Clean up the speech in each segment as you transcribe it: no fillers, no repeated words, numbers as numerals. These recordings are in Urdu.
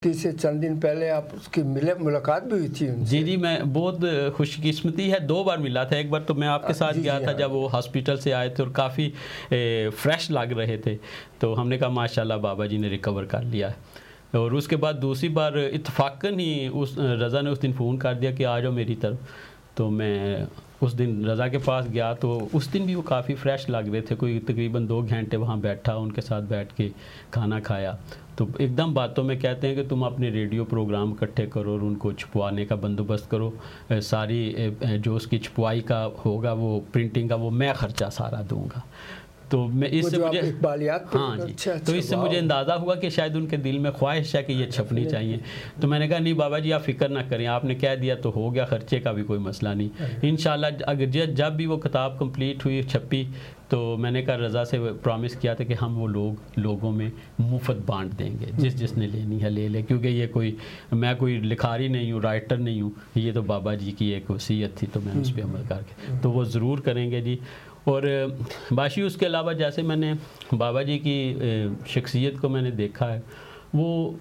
سے چند دن پہلے آپ اس کی ملاقات بھی ہوئی تھی ان سے؟ جی میں بہت خوش قسمتی ہے، 2 بار ملا تھا. ایک بار تو میں آپ کے ساتھ گیا تھا جب وہ ہاسپٹل سے آئے تھے اور کافی فریش لگ رہے تھے، تو ہم نے کہا ماشاءاللہ بابا جی نے ریکور کر لیا ہے. اور اس کے بعد دوسری بار اتفاقاً ہی رضا نے اس دن فون کر دیا کہ آ جاؤ میری طرف، تو میں اس دن رضا کے پاس گیا تو اس دن بھی وہ کافی فریش لگ رہے تھے. کوئی تقریباً 2 گھنٹے وہاں بیٹھا، ان کے ساتھ بیٹھ کے کھانا کھایا. تو ایک دم باتوں میں کہتے ہیں کہ تم اپنے ریڈیو پروگرام اکٹھے کرو اور ان کو چھپوانے کا بندوبست کرو، ساری جو اس کی چھپوائی کا ہوگا وہ پرنٹنگ کا وہ میں خرچہ سارا دوں گا. تو میں اس سے مجھے ہاں جی تو اس سے مجھے اندازہ ہوا کہ شاید ان کے دل میں خواہش ہے کہ یہ چھپنی چاہیے. تو میں نے کہا نہیں بابا جی آپ فکر نہ کریں، آپ نے کہہ دیا تو ہو گیا، خرچے کا بھی کوئی مسئلہ نہیں. انشاءاللہ اگر جب بھی وہ کتاب کمپلیٹ ہوئی چھپی تو میں نے کہا رضا سے پرامس کیا تھا کہ ہم وہ لوگوں میں مفت بانٹ دیں گے، جس نے لینی ہے لے لے، کیونکہ یہ میں کوئی لکھاری نہیں ہوں، رائٹر نہیں ہوں، یہ تو بابا جی کی ایک وصیت تھی، تو میں اس پہ عمل کر کے تو وہ ضرور کریں گے جی. اور باشی اس کے علاوہ جیسے میں نے بابا جی کی شخصیت کو میں نے دیکھا ہے، وہ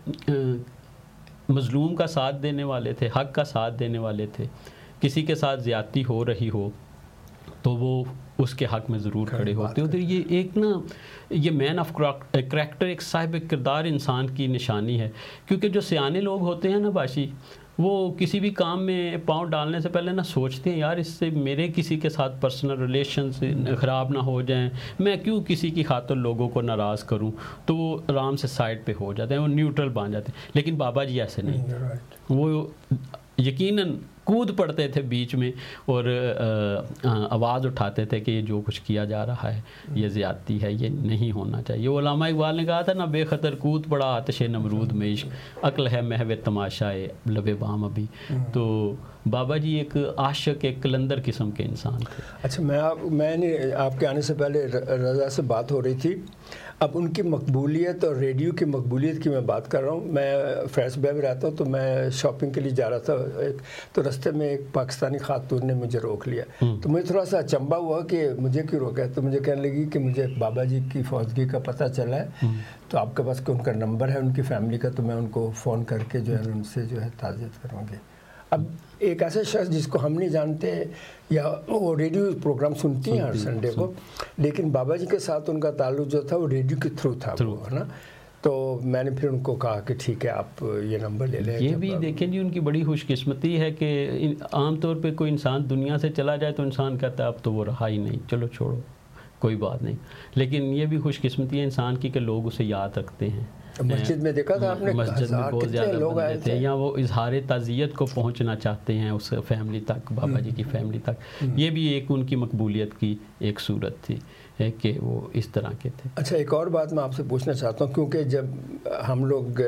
مظلوم کا ساتھ دینے والے تھے، حق کا ساتھ دینے والے تھے. کسی کے ساتھ زیادتی ہو رہی ہو تو وہ اس کے حق میں ضرور کھڑے ہوتے ہیں. یہ ایک یہ مین آف کریکٹر، ایک صاحب کردار انسان کی نشانی ہے. کیونکہ جو سیانے لوگ ہوتے ہیں نا باشی، وہ کسی بھی کام میں پاؤں ڈالنے سے پہلے نہ سوچتے ہیں یار اس سے میرے کسی کے ساتھ پرسنل ریلیشنز خراب نہ ہو جائیں، میں کیوں کسی کی خاطر لوگوں کو ناراض کروں، تو وہ آرام سے سائڈ پہ ہو جاتے ہیں، وہ نیوٹرل بن جاتے ہیں. لیکن بابا جی ایسے نہیں، وہ یقیناً کود پڑتے تھے بیچ میں اور آواز اٹھاتے تھے کہ یہ جو کچھ کیا جا رہا ہے یہ زیادتی ہے، یہ نہیں ہونا چاہیے. وہ علامہ اقبال نے کہا تھا نا، بے خطر کود پڑا آتش نمرود میں عشق، عقل ہے محو تماشائے لب بام ابھی. تو بابا جی ایک عاشق، ایک قلندر قسم کے انسان تھے. اچھا میں نے آپ کے آنے سے پہلے رضا سے بات ہو رہی تھی، اب ان کی مقبولیت اور ریڈیو کی مقبولیت کی میں بات کر رہا ہوں. میں فیض بے میں رہتا ہوں، تو میں شاپنگ کے لیے جا رہا تھا، تو رستے میں ایک پاکستانی خاتون نے مجھے روک لیا. تو مجھے تھوڑا سا اچنبھا ہوا کہ مجھے کیوں روکا ہے. تو مجھے کہنے لگی کہ مجھے بابا جی کی فوتگی کا پتہ چلا ہے، تو آپ کے پاس ان کا نمبر ہے ان کی فیملی کا، تو میں ان کو فون کر کے جو ہے ان سے جو ہے تعزیت کروں گی. اب ایک ایسا شخص جس کو ہم نہیں جانتے، یا وہ ریڈیو پروگرام سنتی ہیں ہر سنڈے کو، لیکن بابا جی کے ساتھ ان کا تعلق جو تھا وہ ریڈیو کے تھرو تھا، ہے نا. تو میں نے پھر ان کو کہا کہ ٹھیک ہے آپ یہ نمبر لے لیں. یہ بھی دیکھیں جی ان کی بڑی خوش قسمتی ہے کہ عام طور پہ کوئی انسان دنیا سے چلا جائے تو انسان کہتا ہے اب تو وہ رہا ہی نہیں، چلو چھوڑو کوئی بات نہیں. لیکن یہ بھی خوش قسمتی ہے انسان کی کہ لوگ اسے یاد رکھتے ہیں. مسجد میں دیکھا تھا آپ نے، مسجد میں بہت زیادہ لوگ آئے تھے، یا وہ اظہار تعزیت کو پہنچنا چاہتے ہیں اس فیملی تک، بابا جی کی فیملی تک. یہ بھی ایک ان کی مقبولیت کی ایک صورت تھی کہ وہ اس طرح کے تھے. اچھا ایک اور بات میں آپ سے پوچھنا چاہتا ہوں، کیونکہ جب ہم لوگ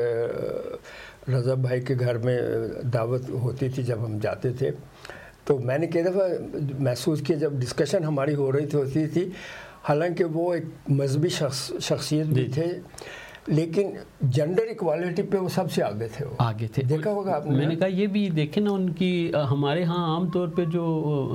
رضا بھائی کے گھر میں دعوت ہوتی تھی، جب ہم جاتے تھے، تو میں نے کئی دفعہ محسوس کیا جب ڈسکشن ہماری ہوتی تھی، حالانکہ وہ ایک مذہبی شخصیت بھی تھے، لیکن جنڈر ایکوالٹی پہ وہ سب سے آگے تھے. دیکھا ہوگا آپ نے. میں نے کہا یہ بھی دیکھیں نا، ان کی ہمارے ہاں عام طور پہ جو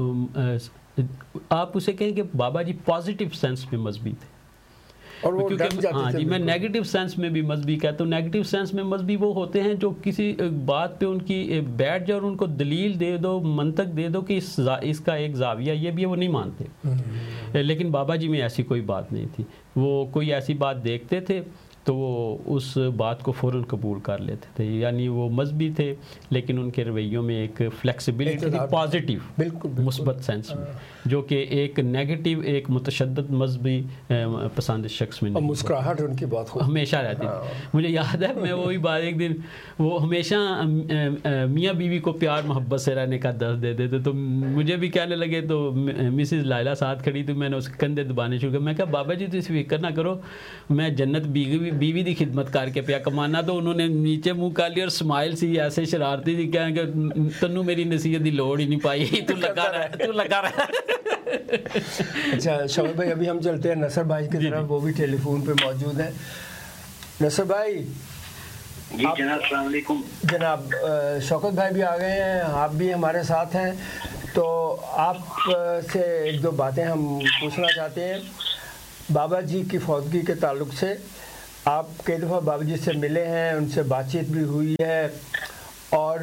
آپ اسے کہیں کہ بابا جی پازیٹیو سینس میں مذہبی تھے، اور وہ ہاں جی میں نیگیٹو سینس میں بھی مذہبی کہتا ہوں. نیگیٹو سینس میں مذہبی وہ ہوتے ہیں جو کسی بات پہ ان کی بیٹھ جائے اور ان کو دلیل دے دو، منطق دے دو کہ اس کا ایک زاویہ یہ بھی ہے، وہ نہیں مانتے. لیکن بابا جی میں ایسی کوئی بات نہیں تھی. وہ کوئی ایسی بات دیکھتے تھے تو وہ اس بات کو فوراً قبول کر لیتے تھے. یعنی وہ مذہبی تھے لیکن ان کے رویوں میں ایک فلیکسیبلٹی تھی، پازیٹیو بالکل مثبت سینس میں، جو کہ ایک نیگیٹو ایک متشدد مذہبی پسند شخص میں نہیں. مسکراہٹ ان کی بہت ہمیشہ رہتی تھی. مجھے یاد ہے میں وہی بات، ایک دن وہ ہمیشہ میاں بیوی کو پیار محبت سے رہنے کا درس دیتے تھے، تو مجھے بھی کہنے لگے. تو مسز لائلہ ساتھ کھڑی تھی، میں نے اس کے کندھے دبانے شروع کیا. میں کہا بابا جی تو اس فکر نہ کرو، میں جنت بیوی دی خدمت کر کے پیا کمانا. تو انہوں نے نیچے منہ کر لیا اور اسمائل سی ایسے شرارتی تھی کہ تنو میری نصیحت دی لوڑ ہی نہیں پائی، تو لگا رہا. اچھا شوکت بھائی ابھی ہم چلتے ہیں نصر بھائی کی طرف، وہ بھی ٹیلی فون پہ موجود ہیں. نصر بھائی جی جناب السلام علیکم. جناب شوکت بھائی بھی آ گئے ہیں، آپ بھی ہمارے ساتھ ہیں. تو آپ سے ایک دو باتیں ہم پوچھنا چاہتے ہیں بابا جی کی فوتگی کے تعلق سے. آپ کئی دفعہ بابا جی سے ملے ہیں, ان سے بات چیت بھی ہوئی ہے, اور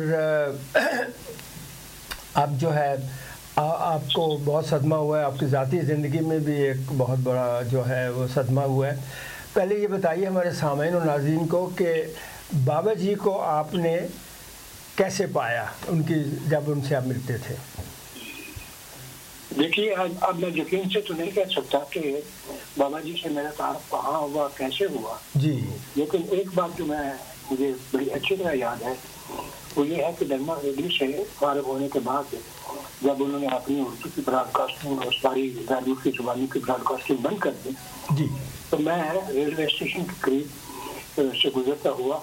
آپ جو ہے آپ کو بہت صدمہ ہوا ہے, آپ کی ذاتی زندگی میں بھی ایک بہت بڑا جو ہے وہ صدمہ ہوا ہے. پہلے یہ بتائیے ہمارے سامعین و ناظرین کو کہ بابا جی کو آپ نے کیسے پایا, ان کی جب ان سے آپ ملتے تھے؟ دیکھیے اب میں یقین سے تو نہیں کہہ سکتا کہ بابا جی سے میرا تعارف کہاں ہوا, کیسے ہوا جی, لیکن ایک بات جو مجھے بڑی اچھی طرح یاد ہے وہ یہ ہے کہ ڈرما ریڈیو سے فارغ ہونے کے بعد جب انہوں نے اپنی اردو کی براڈ کاسٹنگ اور ساری ریڈیو کی زبانی کی براڈ کاسٹنگ بند کر دی جی, تو میں ریلوے اسٹیشن کے قریب سے گزرتا ہوا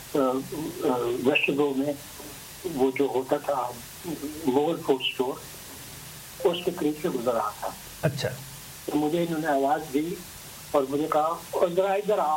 ویسٹ گو میں وہ جو ہوتا تھا مغل فوڈ اسٹور, اس کے قریب سے گزر رہا تھا. اچھا. تو مجھے انہوں نے آواز دی اور مجھے کہا اور ذرا ادھر آ.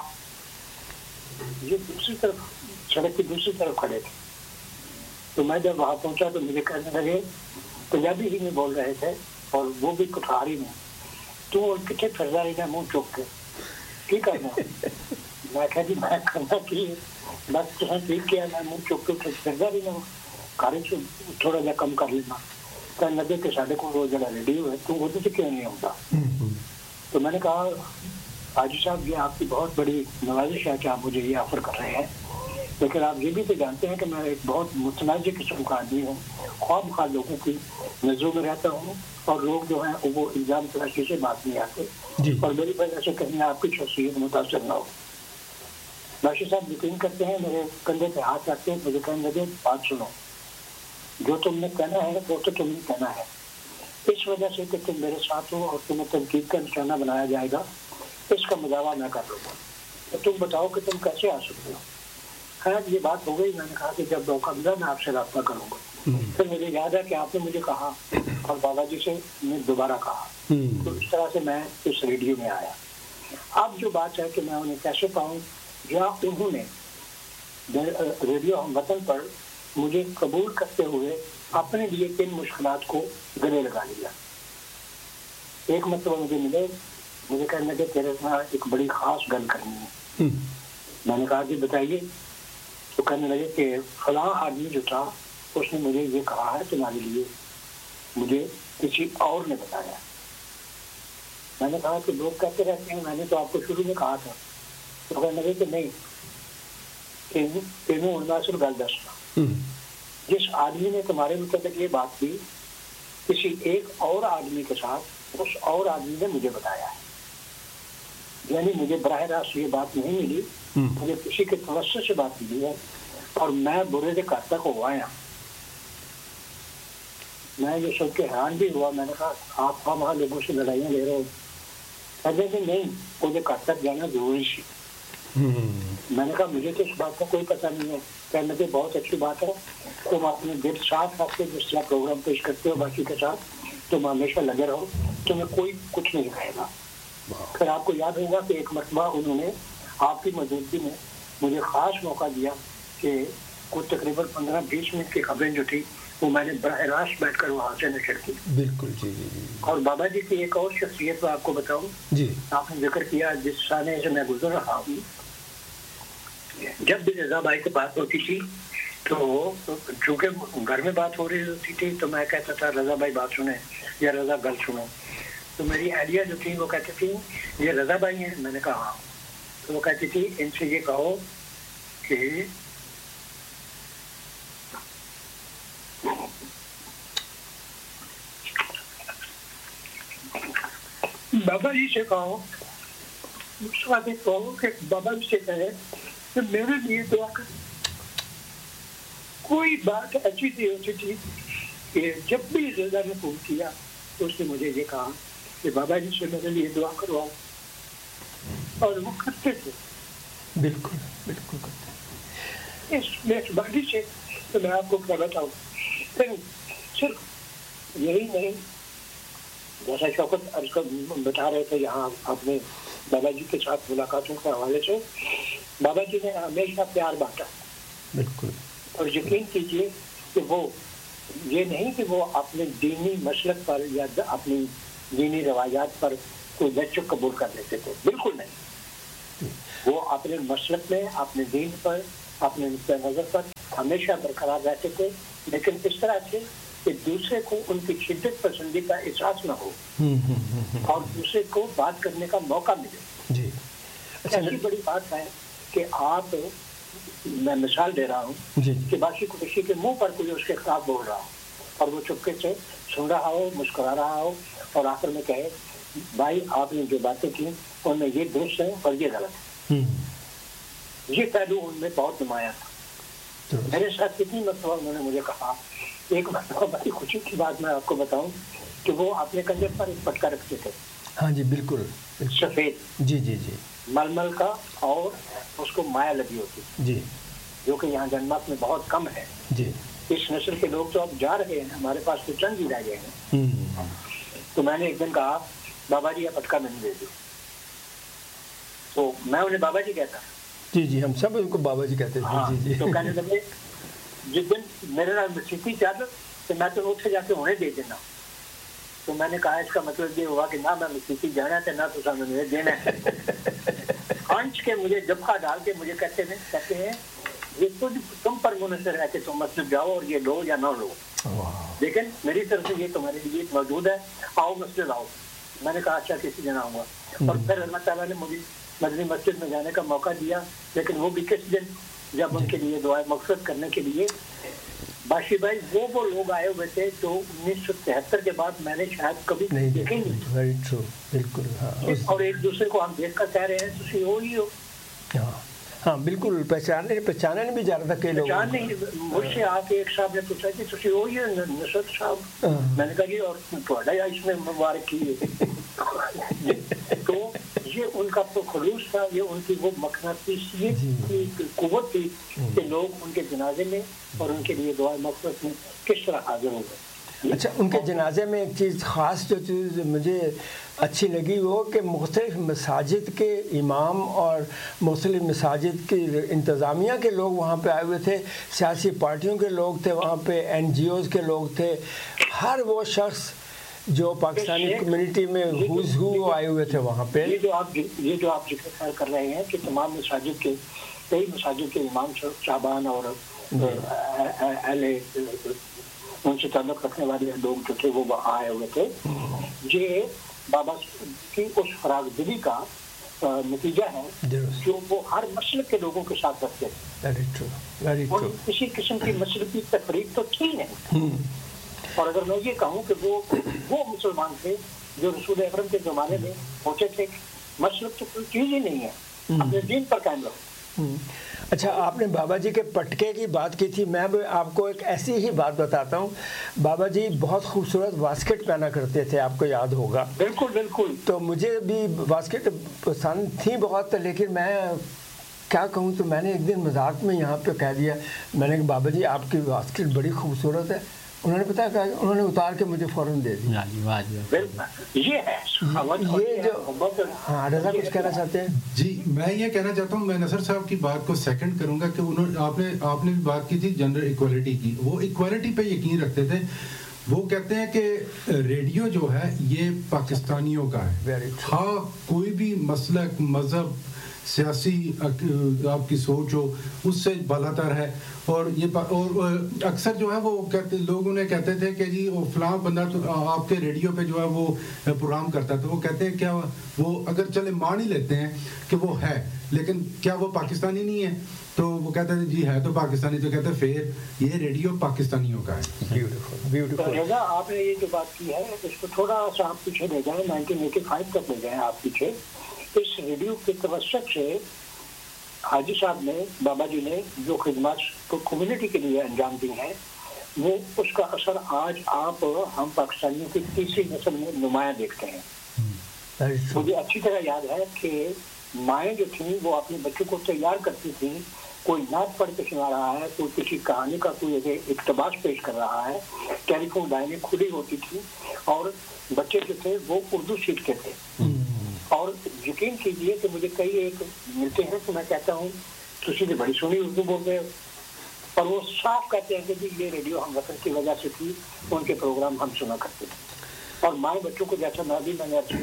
یہ دوسری طرف سڑک کی دوسری طرف کھڑے تھے. تو میں جب وہاں پہنچا تو مجھے کہنے لگے, پنجابی ہی میں بول رہے تھے اور وہ بھی کٹھاری میں, تو کتنے پھر رہی منہ چوک کے کی کرنا. میں کہا جی میں کرنا کی بس تمہیں ٹھیک کیا, میں منہ چوک کے پھر رہی ہوں, کاری سے تھوڑا جا کم کر لینا. کہنے لگے کہ ساڈے کو وہ جڑا ریڈیو ہے تو اردو سے کیوں نہیں ہوتا. تو میں نے کہا حاجی صاحب یہ آپ کی بہت بڑی نوازش ہے کہ آپ مجھے یہ آفر کر رہے ہیں, لیکن آپ یہ بھی تو جانتے ہیں کہ میں ایک بہت متنازع قسم کا آدمی ہوں, خواب خواہ لوگوں کی نظروں میں رہتا ہوں اور لوگ جو ہیں وہ الزام تلاشی سے بات نہیں آتے اور میری وجہ سے کہیں آپ کی شخصیت متاثر نہ ہو. باشی صاحب یقین کرتے ہیں میرے کندھے پہ ہاتھ رکھتے ہیں, مجھے کہنے لگے بات سنو, جو تم نے کہنا ہے وہ تو تم نے کہنا ہے, اس وجہ سے کہ تم میرے ساتھ ہو اور تمہیں تنقید کا نشانہ بنایا جائے گا, اس کا مداوع نہ کر لوں گا. تو تم بتاؤ کہ تم کیسے آ سکتے ہو. خیر یہ بات ہو گئی. میں نے کہا کہ جب موقع ملا میں آپ سے رابطہ کروں گا. پھر مجھے یاد ہے کہ آپ نے مجھے کہا اور بابا جی سے میں دوبارہ کہا, تو اس طرح سے میں اس ریڈیو میں آیا. اب جو بات ہے کہ میں انہیں کیسے پاؤں, یا انہوں نے ریڈیو ہم وطن پر مجھے قبول کرتے ہوئے اپنے لیے کن مشکلات کو گلے لگا لیا. ایک مرتبہ مجھے ملے, مجھے کہنے لگے تیرے ساتھ ایک بڑی خاص گل کرنی ہے. میں نے کہا کہ بتائیے. تو کہنے لگے کہ فلاں آدمی جو تھا اس نے مجھے یہ کہا ہے تمہارے لیے, مجھے کسی اور نے بتایا. میں نے کہا کہ لوگ کہتے رہتے ہیں, میں نے تو آپ کو شروع میں کہا تھا. تو کہنے لگے کہ نہیں, تینوں عناصر گل دسنا, جس آدمی نے تمہارے متعلق یہ بات کی کسی ایک اور آدمی کے ساتھ اس اور آدمی نے مجھے بتایا ہے. یعنی مجھے براہ راست یہ بات نہیں ملی, مجھے کسی کے توسط سے بات ملی ہے اور میں برے سے گھر تک ہو آیا. میں یہ سوچ کے حیران بھی ہوا. میں نے کہا آپ وہاں لوگوں سے لڑائیاں لے رہے ہو. کہتے کہ نہیں, مجھے گھر تک جانا ضروری سی. میں نے کہا مجھے تو اس بات کا کوئی پتہ نہیں ہے. کہنے کہ بہت اچھی بات ہے, تم اپنے دل ساتھ رکھ کے جس طرح پروگرام پیش کرتے ہو باقی کے ساتھ تم ہمیشہ لگے رہو, تمہیں کوئی کچھ نہیں کہے گا. پھر آپ کو یاد ہوگا کہ ایک مرتبہ انہوں نے آپ کی موجودگی میں مجھے خاص موقع دیا کہ کچھ تقریباً 15-20 منٹ کی خبریں جو تھی وہ میں نے براہ راست بیٹھ کر وہاں سے نشر کی. بالکل جی. اور بابا جی کی ایک اور شخصیت میں آپ کو بتاؤں جی, آپ نے ذکر کیا جس سانے سے میں گزر رہا ہوں. جب بھی رضا بھائی سے بات ہوتی تھی تو چونکہ گھر میں بات ہو رہی ہوتی تھی تو میں کہتا تھا رضا بھائی بات سنیں یا رضا گل سنیں. تو میری اہلیہ جو تھی وہ کہتی تھی یہ رضا بھائی ہیں. میں نے کہا ہاں. تو وہ کہتی تھی ان سے یہ کہو کہ بابا جی سے کہو, اس بات کہو کہ بابا جی سے کہے کہ میرے لیے دعا کر. کوئی بات ایسی نہیں ہوتی تھی کہ جب بھی رضا نے فون کیا تو اس نے مجھے یہ کہا کہ بابا جی سے میرے لیے دعا کرواؤ, اور وہ کرتے تھے. بالکل بالکل کرتے. اس میزبانی سے تو میں آپ کو کیا بتاؤں, صرف یہی نہیں, جیسا شوکت عرض بتا رہے تھے یہاں اپنے بابا جی کے ساتھ ملاقاتوں کے حوالے سے, بابا جی نے ہمیشہ پیار بانٹا. بالکل. اور یقین کیجیے کہ وہ یہ نہیں کہ وہ اپنے دینی مسلک پر یا اپنی دینی روایات پر کوئی لچک قبول کر لیتے تھے, بالکل نہیں. وہ اپنے مسلک میں، اپنے دین پر، اپنے نقطۂ نظر پر ہمیشہ برقرار رہتے تھے، لیکن اس طرح سے کہ دوسرے کو ان کی شدت پسندی کا احساس نہ ہو اور دوسرے کو بات کرنے کا موقع ملے. جی ایسی بڑی بات ہے کہ آپ، میں مثال دے رہا ہوں کہ باشی قریشی کے منہ پر کوئی اس کے خلاف بول رہا ہو اور وہ چپکے سے سن رہا ہو، مسکرا رہا ہو اور آخر میں کہے بھائی آپ نے جو باتیں کی ان میں یہ درست ہے اور یہ غلط ہے. یہ پہلو ان میں بہت نمایاں تھا. میرے ساتھ کتنی مرتبہ انہوں نے مجھے کہا، ایک مرتبہ بڑی خوشی کی بات میں آپ کو بتاؤں کہ وہ اپنے کندھے پر ایک پٹکا رکھتے تھے. ہاں جی بالکل سفید، جی جی جی ململ کا، اور اس کو مایا لگی ہوتی جی، جو کہ یہاں ڈنمارک میں بہت کم ہے. جی اس نسل کے لوگ تو اب جا رہے ہیں، ہمارے پاس تو چند ہی رہ گئے ہیں. تو میں نے ایک دن کہا بابا جی یہ پٹکا میں دے دو. تو میں انہیں بابا جی کہتا. جی جی ہم سب ان کو بابا جی کہتے ہیں. جی جی تو کہنے لگے جس دن میرے نام مسیحی چل تو میں تو اتنے جا کے انہیں دے دینا. تو میں نے کہا اس کا مطلب یہ ہوا کہ نہ میں مسیحی جانا تھا نہ تو سامنے دینا ہے. آنچ کے مجھے جبکا ڈال کے مجھے کہتے ہیں یہ تم پر منحصر ہے کہ تم مسجد جاؤ اور یہ لو یا نہ لو، لیکن میری طرف سے یہ تمہارے لیے موجود ہے، آؤ مسجد آؤ. میں نے کہا اچھا کسی دن آؤں گا. اور پھر اللہ تعالیٰ نے مجھے مدنی مسجد میں جانے کا موقع دیا، لیکن وہ بھی کس دن، جب ان کے لیے دعائیں مغفرت کرنے کے لیے باشی بھائی وہ لوگ آئے ہوئے تھے جو 1973 کے بعد میں نے شاید کبھی دیکھے نہیں. بالکل. اور ایک دوسرے کو ہم دیکھ کر کہہ رہے ہیں تسی وہی ہو. ہاں بالکل، پہچانا نہیں بھی جا رہا تھا. کئی لوگ مجھ سے آ کے ایک صاحب نے پوچھا کہ تسی وہی ہو نصرت صاحب. میں نے کہا جی اور تھوڑا اس میں مبارک کی. تو یہ ان کا تو خلوص تھا، یہ ان کی وہ مقناطیسیت کی قوت تھی کہ لوگ ان کے جنازے میں اور ان کے لیے دعائیں مغفرت میں کس طرح حاضر ہو گئے. اچھا ان کے جنازے میں ایک چیز خاص جو چیز مجھے اچھی لگی وہ کہ مختلف مساجد کے امام اور مختلف مساجد کی انتظامیہ کے لوگ وہاں پہ آئے ہوئے تھے، سیاسی پارٹیوں کے لوگ تھے وہاں پہ، NGOs کے لوگ تھے، ہر وہ شخص جو پاکستانی کمیونٹی میں ہو آئے ہوئے تھے وہاں پہ. یہ جو آپ ذکر خیر کر رہے ہیں کہ تمام مساجد کے، کئی مساجد کے امام صاحبان اور اہل ان سے تعلق رکھنے والے لوگ جو تھے وہ وہاں آئے ہوئے تھے. یہ بابا کی اس فراغ دلی کا نتیجہ ہے جو وہ ہر مسلک کے لوگوں کے ساتھ رکھتے تھے. اور کسی قسم کی مسلکی تفریق تو تھی نہیں. اور اگر میں یہ کہوں کہ وہ مسلمان تھے جو رسول اکرم کے زمانے میں پہنچے تھے، مسلک تو کوئی چیز ہی نہیں ہے، اپنے دین پر قائم رہو. اچھا آپ نے بابا جی کے پٹکے کی بات کی تھی، میں آپ کو ایک ایسی ہی بات بتاتا ہوں. بابا جی بہت خوبصورت واسکٹ پہنا کرتے تھے، آپ کو یاد ہوگا. بالکل بالکل. تو مجھے بھی واسکٹ پسند تھی بہت، لیکن میں کیا کہوں تو میں نے ایک دن مذاق میں یہاں پہ کہہ دیا، میں نے کہا بابا جی آپ کی واسکٹ بڑی خوبصورت ہے. انہوں نے پتا کہ انہوں نے اتار کے مجھے فوراً دے دی. یہ جو ہاں رضا کچھ کہنا چاہتے ہیں؟ جی میں یہ کہنا چاہتا ہوں، میں نصر صاحب کی بات کو سیکنڈ کروں گا کہ آپ نے بھی بات کی تھی جنڈر ایکوالٹی کی. وہ ایکوالٹی پہ یقین رکھتے تھے. وہ کہتے ہیں کہ ریڈیو جو ہے یہ پاکستانیوں کا ہے. ہاں کوئی بھی مسلک، مذہب، سیاسی آپ کی سوچ ہو اس سے بالاتر ہے. اور یہ اور اکثر جو ہے وہ کہتے لوگ انہیں کہتے تھے کہ جی وہ فلاں بندہ تو آپ کے ریڈیو پہ جو ہے وہ پروگرام کرتا تھا. وہ کہتے ہیں کیا وہ اگر چلے مان ہی لیتے ہیں کہ وہ ہے، لیکن کیا وہ پاکستانی نہیں ہے؟ تو وہ کہتے ہیں جی ہے تو پاکستانی. تو کہتے ہیں پھر یہ ریڈیو پاکستانیوں کا ہے. رضا آپ نے یہ جو بات کی ہے اس کو تھوڑا سا آپ پیچھے لے جائیں، 1985 تک لے جائیں آپ پیچھے. اس ریڈیو کے توسط سے حاجی صاحب نے، بابا جی نے جو خدمات کمیونٹی کے لیے انجام دی ہیں، وہ اس کا اثر آج آپ ہم پاکستانیوں کی تیسری نسل میں نمایاں دیکھتے ہیں. مجھے اچھی طرح یاد ہے کہ مائیں جو تھیں وہ اپنے بچوں کو تیار کرتی تھیں. کوئی نعت پڑھ کے سنا رہا ہے، کوئی کسی کہانی کا کوئی اقتباس پیش کر رہا ہے، ٹیلی فون لائنیں کھلی ہوتی تھیں اور بچے جو تھے وہ اردو سیکھتے تھے. اور یقین کیجیے کہ مجھے کئی ایک ملتے ہیں تو میں کہتا ہوں کسی نے بڑی سونی اردو بول رہے ہو، اور وہ صاف کہتے ہیں کہ جی یہ ریڈیو ہم وطن کی وجہ سے تھی، ان کے پروگرام ہم سنا کرتے تھے. اور مائیں بچوں کو جیسا میں نے عرض کیا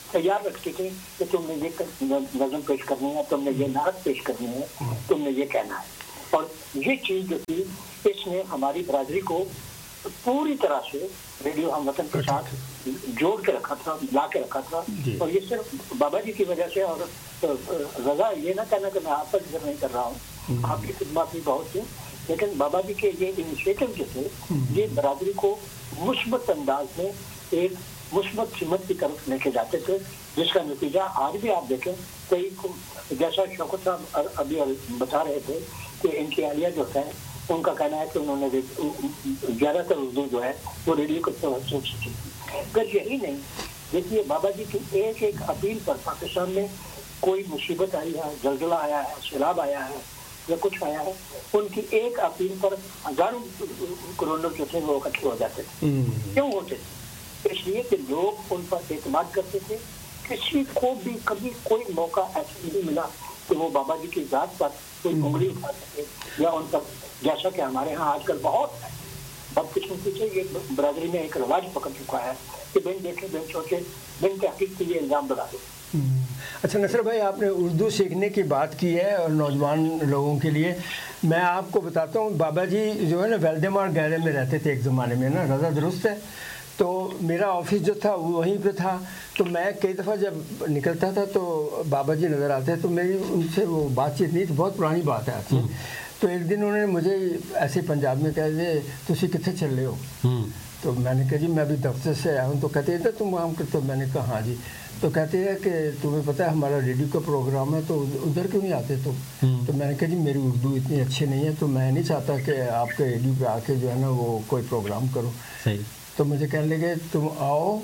تیار رکھتے تھے کہ تم نے یہ نظم پیش کرنی ہے, تم نے یہ نعت پیش کرنی ہے, تم نے یہ کہنا ہے. اور یہ چیز جو تھی اس نے ہماری برادری کو پوری طرح سے ریڈیو ہم وطن کے ساتھ جوڑ کے رکھا تھا, لا کے رکھا تھا. اور یہ صرف بابا جی کی وجہ سے. اور رضا یہ نہ کہنا کہ میں آپ پر ذکر نہیں کر رہا ہوں, آپ کی خدمات بھی بہت تھی, لیکن بابا جی کے یہ انیشیٹو جو تھے یہ برادری کو مثبت انداز میں ایک مثبت سمت کی طرف لے کے جاتے تھے, جس کا نتیجہ آج بھی آپ دیکھیں. کئی جیسا شوکت صاحب ابھی بتا رہے تھے کہ ان کی اہلیہ جو ہے ان کا کہنا ہے کہ انہوں نے زیادہ تر اردو جو ہے وہ ریڈیو کو سن سکی. اگر یہی نہیں, دیکھیے بابا جی کی ایک ایک اپیل پر پاکستان میں کوئی مصیبت آئی ہے, زلزلہ آیا ہے, سیلاب آیا ہے یا کچھ آیا ہے, ان کی ایک اپیل پر ہزاروں کروڑوں جو تھے وہ اکٹھے ہو جاتے تھے. کیوں ہوتے تھے؟ اس لیے کہ لوگ ان پر اعتماد کرتے تھے. کسی کو بھی کبھی کوئی موقع ایسا نہیں ملا کہ وہ بابا جی کی ذات پر کوئی انگلی اٹھا سکے یا ان پر, جیسا کہ ہمارے ہاں آج کل بہت ہے. بدقسمتی سے یہ برادری میں ایک رواج پکڑ چکا ہے کہ بن دیکھے بن سوچے بن تحقیق کے لیے الزام لگا دے. اچھا نصر بھائی, آپ نے اردو سیکھنے کی بات کی ہے اور نوجوان لوگوں کے لیے. میں آپ کو بتاتا ہوں, بابا جی جو ہے نا ویلڈیمار گہرے میں رہتے تھے ایک زمانے میں نا, رضا درست ہے, تو میرا آفس جو تھا وہ وہیں پہ تھا. تو میں کئی دفعہ جب نکلتا تھا تو بابا جی نظر آتے, تو میری ان سے وہ بات چیت نہیں تھی, بہت پرانی بات ہے آپ کی. تو ایک دن انہوں نے مجھے ایسے پنجاب میں کہہ دے تسی کتنے چل رہے ہو؟ تو میں نے کہا جی میں ابھی دفتر سے آیا ہوں. تو کہتے ہیں تم وہاں کرتے ہو؟ میں نے کہا ہاں جی. تو کہتے ہیں کہ تمہیں پتہ ہے ہمارا ریڈیو کا پروگرام ہے تو ادھر کیوں نہیں آتے تم؟ تو میں نے کہا جی میری اردو اتنی اچھی نہیں ہے تو میں نہیں چاہتا کہ آپ کے ریڈیو پہ آ کے جو ہے نا وہ کوئی پروگرام کرو. تو مجھے کہنے لگے تم آؤ,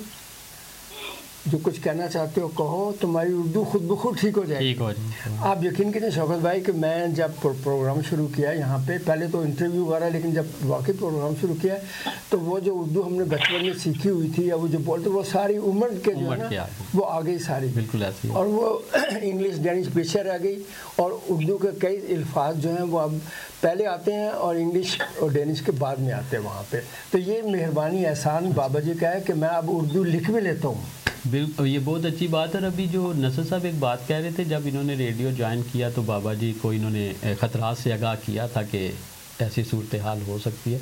جو کچھ کہنا چاہتے ہو کہو, تمہاری اردو خود بخود ٹھیک ہو جائے گی. آپ یقین کریں شوکت بھائی کہ میں جب پروگرام شروع کیا یہاں پہ, پہلے تو انٹرویو وغیرہ, لیکن جب واقعی پروگرام شروع کیا تو وہ جو اردو ہم نے بچپن میں سیکھی ہوئی تھی یا وہ جو بولتے وہ ساری عمر کے جو ہے نا وہ آ گئی ساری, بالکل ایسی. اور وہ انگلش ڈینش پیچھے رہ گئی, اور اردو کے کئی الفاظ جو ہیں وہ اب پہلے آتے ہیں اور انگلش اور ڈینش کے بعد میں آتے ہیں وہاں پہ. تو یہ مہربانی احسان بابا جی کا ہے کہ میں اب اردو لکھ بھی لیتا ہوں. بالکل, یہ بہت اچھی بات ہے. اور ابھی جو نصر صاحب ایک بات کہہ رہے تھے, جب انہوں نے ریڈیو جوائن کیا تو بابا جی کو انہوں نے خطرات سے آگاہ کیا تھا کہ ایسی صورتحال ہو سکتی ہے.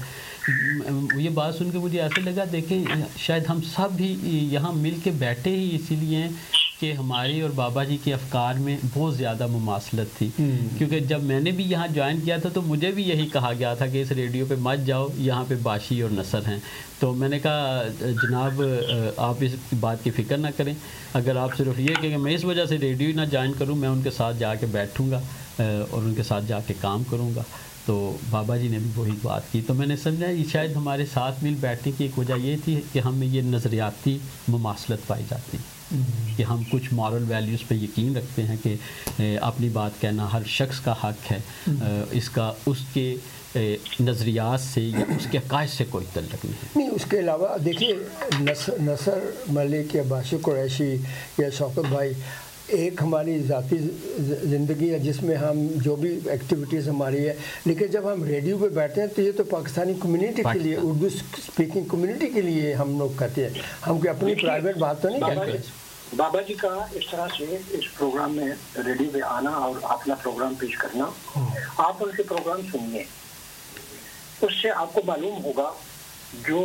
یہ بات سن کے مجھے ایسے لگا دیکھیں شاید ہم سب بھی یہاں مل کے بیٹھے ہی اسی لیے ہیں کہ ہماری اور بابا جی کے افکار میں بہت زیادہ مماثلت تھی. کیونکہ جب میں نے بھی یہاں جوائن کیا تھا تو مجھے بھی یہی کہا گیا تھا کہ اس ریڈیو پہ مت جاؤ, یہاں پہ باشی اور نصر ہیں. تو میں نے کہا جناب آپ اس بات کی فکر نہ کریں, اگر آپ صرف یہ کہ میں اس وجہ سے ریڈیو ہی نہ جوائن کروں, میں ان کے ساتھ جا کے بیٹھوں گا اور ان کے ساتھ جا کے کام کروں گا. تو بابا جی نے بھی وہی بات کی. تو میں نے سمجھا یہ شاید ہمارے ساتھ مل بیٹھنے کی ایک وجہ یہ تھی کہ ہم میں یہ نظریاتی مماثلت پائی جاتی کہ ہم کچھ مورل ویلیوز پہ یقین رکھتے ہیں کہ اپنی بات کہنا ہر شخص کا حق ہے, اس کا اس کے نظریات سے یا اس کے عقائد سے کوئی تعلق نہیں. اس کے علاوہ دیکھیے نصر ملک یا باشی قریشی یا شوکت بھائی, ایک ہماری ذاتی زندگی ہے جس میں ہم جو بھی ایکٹیویٹیز ہماری ہے, لیکن جب ہم ریڈیو پہ بیٹھتے ہیں تو یہ تو پاکستانی کمیونٹی کے لیے, اردو اسپیکنگ کمیونٹی کے لیے ہم لوگ کہتے ہیں, ہم کوئی اپنی پرائیویٹ بات تو نہیں کہتے. بابا جی کا اس طرح سے اس پروگرام میں ریڈیو پہ آنا اور اپنا پروگرام پیش کرنا, آپ ان کے پروگرام سنیے, اس سے آپ کو معلوم ہوگا جو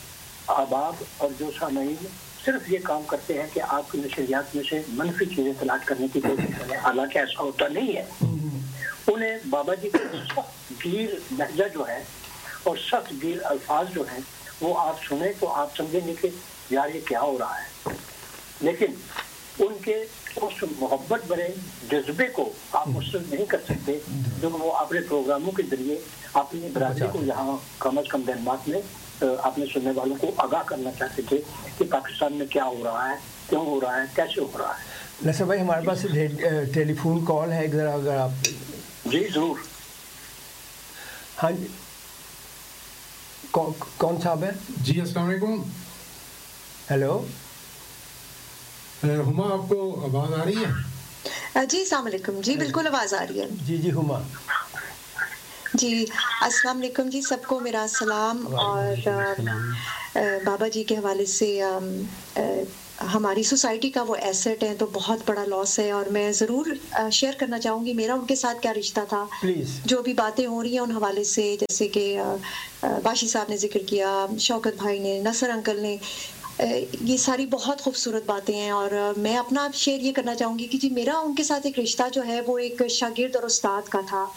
احباب اور جو سامعین صرف یہ کام کرتے ہیں کہ آپ کی نشریات میں سے منفی چیزیں تلاش کرنے کی کوشش کریں, حالانکہ ایسا ہوتا نہیں ہے. انہیں بابا جی کا سخت گیر لہجہ جو ہے اور سخت گیر الفاظ جو ہیں وہ آپ سنیں تو آپ سمجھیں گے کہ یار یہ کیا ہو رہا ہے, لیکن ان کے اس محبت بھرے جذبے کو آپ مسلط نہیں کر سکتے جو وہ اپنے پروگراموں کے ذریعے اپنی برادری کو یہاں کم از کم ڈنمارک میں اپنے سننے والوں کو آگاہ کرنا چاہتے تھے کہ پاکستان میں کیا ہو رہا ہے, کیوں ہو رہا ہے, کیسے ہو رہا ہے. نصر بھائی ہمارے پاس ٹیلی فون کال ہے ذرا, اگر آپ. جی ضرور. ہاں جی, کون صاحب ہے؟ جی السلام علیکم. ہیلو ہما, آپ کو آواز آ رہی ہے؟ جی السلام علیکم. جی بالکل آواز آ رہی ہے. جی ہما جی السلام علیکم جی, سب کو میرا سلام. اور بابا جی کے حوالے سے ہماری سوسائٹی کا وہ ایسٹ ہیں تو بہت بڑا لاس ہے. اور میں ضرور شیئر کرنا چاہوں گی میرا ان کے ساتھ کیا رشتہ تھا. جو بھی باتیں ہو رہی ہیں ان حوالے سے, جیسے کہ باشی صاحب نے ذکر کیا, شوکت بھائی نے, نصر انکل نے, یہ ساری بہت خوبصورت باتیں ہیں. اور میں اپنا شیئر یہ کرنا چاہوں گی کہ جی میرا ان کے ساتھ ایک رشتہ جو ہے وہ ایک شاگرد اور استاد کا تھا.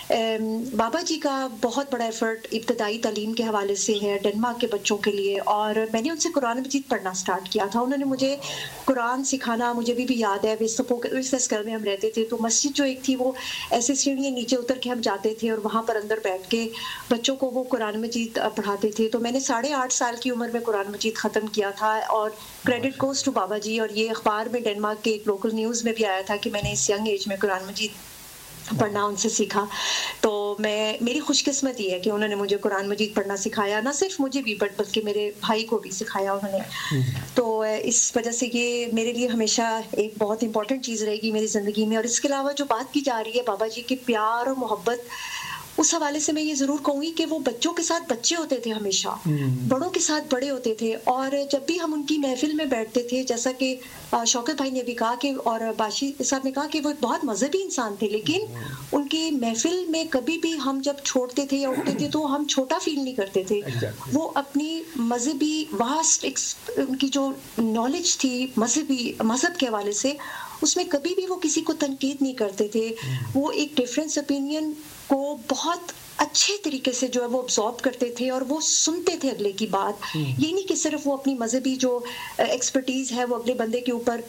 بابا جی کا بہت بڑا ایفرٹ ابتدائی تعلیم کے حوالے سے ہے ڈنمارک کے بچوں کے لیے, اور میں نے ان سے قرآن مجید پڑھنا سٹارٹ کیا تھا. انہوں نے مجھے قرآن سکھانا, مجھے بھی یاد ہے ویسٹسکل میں ہم رہتے تھے تو مسجد جو ایک تھی وہ ایسے سیڑھیاں نیچے اتر کے ہم جاتے تھے اور وہاں پر اندر بیٹھ کے بچوں کو وہ قرآن مجید پڑھاتے تھے. تو میں نے 8.5 سال کی عمر میں قرآن مجید ختم کیا تھا, اور کریڈٹ گوز ٹو بابا جی. اور یہ اخبار میں ڈنمارک کے ایک لوکل نیوز میں بھی آیا تھا کہ میں نے اس ینگ ایج میں قرآن مجید پڑھنا ان سے سیکھا. تو میری خوش قسمتی ہے کہ انہوں نے مجھے قرآن مجید پڑھنا سکھایا, نہ صرف مجھے بھی بلکہ میرے بھائی کو بھی سکھایا انہوں نے. تو اس وجہ سے یہ میرے لیے ہمیشہ ایک بہت امپورٹنٹ چیز رہے گی میری زندگی میں. اور اس کے علاوہ جو بات کی جا رہی ہے بابا جی کے پیار اور محبت, اس حوالے سے میں یہ ضرور کہوں گی کہ وہ بچوں کے ساتھ بچے ہوتے تھے, ہمیشہ بڑوں کے ساتھ بڑے ہوتے تھے. اور جب بھی ہم ان کی محفل میں بیٹھتے تھے, جیسا کہ شوکت بھائی نے بھی کہا کہ, اور باشی صاحب نے کہا کہ وہ بہت مذہبی انسان تھے, لیکن ان کی محفل میں کبھی بھی ہم جب چھوڑتے تھے یا اٹھتے تھے تو ہم چھوٹا فیل نہیں کرتے تھے. وہ اپنی مذہبی واسٹ ان کی جو نالج تھی مذہب کے حوالے سے, اس میں کبھی بھی وہ کسی کو تنقید نہیں کرتے تھے. وہ ایک ڈفرینس اوپینین کو بہت اچھے طریقے سے جو ہے وہ ابزارب کرتے تھے اور وہ سنتے تھے اگلے کی بات. یہ نہیں کہ صرف وہ اپنی مذہبی جو ایکسپرٹیز ہے وہ اگلے بندے کے اوپر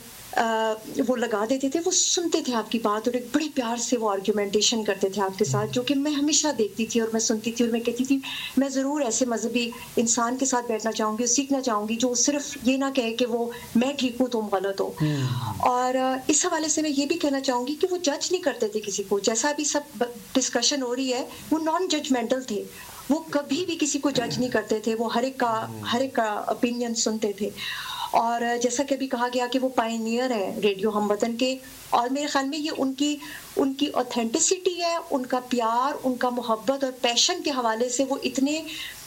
وہ لگا دیتے تھے, وہ سنتے تھے آپ کی بات اور ایک بڑے پیار سے وہ آرگیومنٹیشن کرتے تھے آپ کے ساتھ, جو کہ میں ہمیشہ دیکھتی تھی اور میں سنتی تھی. اور میں کہتی تھی میں ضرور ایسے مذہبی انسان کے ساتھ بیٹھنا چاہوں گی اور سیکھنا چاہوں گی جو صرف یہ نہ کہے کہ وہ میں ٹھیک ہوں تم غلط ہو. اور اس حوالے سے میں یہ بھی کہنا چاہوں گی کہ وہ جج نہیں کرتے تھے کسی کو, جیسا ابھی سب ڈسکشن ہو رہی ہے, وہ نان ججمنٹل تھے, وہ کبھی بھی کسی کو جج نہیں کرتے تھے, وہ ہر ایک کا اوپینین سنتے تھے. اور جیسا کہ ابھی کہا گیا کہ وہ پائنیئر ہے ریڈیو ہم وطن کے, اور میرے خیال میں یہ ان کی اوتھینٹسٹی ہے, ان کا پیار, ان کا محبت اور پیشن کے حوالے سے وہ اتنے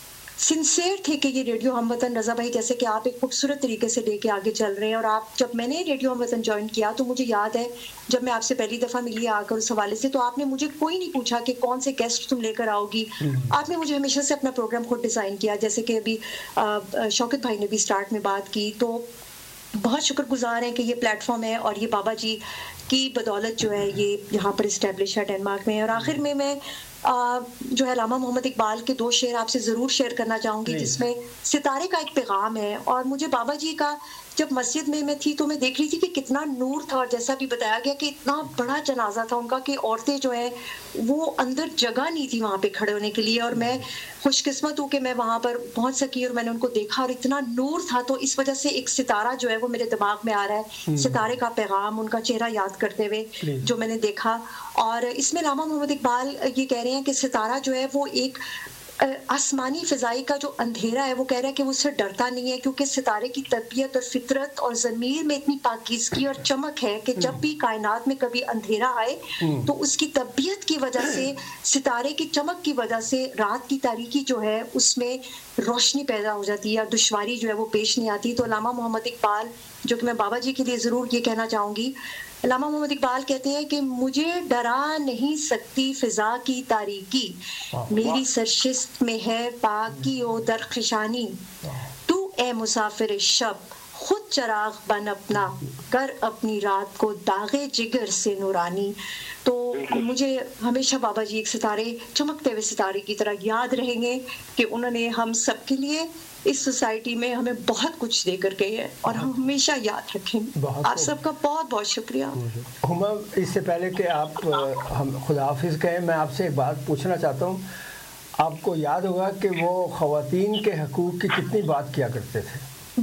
سنسیئر تھے کہ یہ ریڈیو ہم وطن, رضا بھائی جیسے کہ آپ ایک خوبصورت طریقے سے لے کے آگے چل رہے ہیں. اور آپ جب میں نے ریڈیو ہم وطن جوائن کیا تو مجھے یاد ہے جب میں آپ سے پہلی دفعہ ملی آ کر اس حوالے سے, تو آپ نے مجھے کوئی نہیں پوچھا کہ کون سے گیسٹ تم لے کر آؤ گی. آپ نے مجھے ہمیشہ سے اپنا پروگرام خود ڈیزائن کیا, جیسے کہ ابھی شوکت بھائی نے بھی اسٹارٹ میں بات کی. تو بہت شکر گزار ہیں کہ یہ پلیٹ فارم ہے اور یہ بابا جی کی بدولت جو ہے یہ یہاں پر اسٹیبلش ہے ڈنمارک میں. اور آخر میں جو ہے علامہ محمد اقبال کے 2 شعر آپ سے ضرور شیئر کرنا چاہوں گی, جس میں ستارے کا ایک پیغام ہے. اور مجھے بابا جی کا جب مسجد میں تھی تو میں دیکھ رہی تھی کہ کتنا نور تھا, اور جیسا بھی بتایا گیا کہ اتنا بڑا جنازہ تھا ان کا کہ عورتیں جو ہیں وہ اندر جگہ نہیں تھی وہاں پہ کھڑے ہونے کے لیے. اور میں خوش قسمت ہوں کہ میں وہاں پر پہنچ سکی اور میں نے ان کو دیکھا اور اتنا نور تھا. تو اس وجہ سے ایک ستارہ جو ہے وہ میرے دماغ میں آ رہا ہے, ستارے کا پیغام, ان کا چہرہ یاد کرتے ہوئے جو میں نے دیکھا. اور اس میں علامہ محمد اقبال یہ کہہ رہے ہیں کہ ستارہ جو ہے وہ ایک آسمانی فضائی کا جو اندھیرا ہے, وہ کہہ رہا ہے کہ وہ اس سے ڈرتا نہیں ہے, کیونکہ ستارے کی تربیت اور فطرت اور ضمیر میں اتنی پاکیزگی اور چمک ہے کہ جب بھی کائنات میں کبھی اندھیرا آئے تو اس کی طبیعت کی وجہ سے, ستارے کی چمک کی وجہ سے رات کی تاریکی جو ہے اس میں روشنی پیدا ہو جاتی ہے اور دشواری جو ہے وہ پیش نہیں آتی. تو علامہ محمد اقبال, جو کہ میں بابا جی کے لیے ضرور یہ کہنا چاہوں گی, علامہ محمد اقبال کہتے ہیں کہ مجھے ڈرا نہیں سکتی فضا کی تاریکی, میری سرشست میں ہے پاکی و درخشانی, تو اے مسافر شب خود چراغ بن اپنا, کر اپنی رات کو داغ جگر سے نورانی. تو مجھے ہمیشہ بابا جی ایک ستارے, چمکتے ہوئے ستارے کی طرح یاد رہیں گے کہ انہوں نے ہم سب کے لیے اس سوسائٹی میں ہمیں بہت کچھ دے کر گئے ہیں اور ہم ہمیشہ یاد رکھیں. آپ سب کا بہت بہت شکریہ. ہما, اس سے پہلے کہ آپ ہم خدا حافظ کہیں, میں آپ سے ایک بات پوچھنا چاہتا ہوں. آپ کو یاد ہوگا کہ وہ خواتین کے حقوق کی کتنی بات کیا کرتے تھے.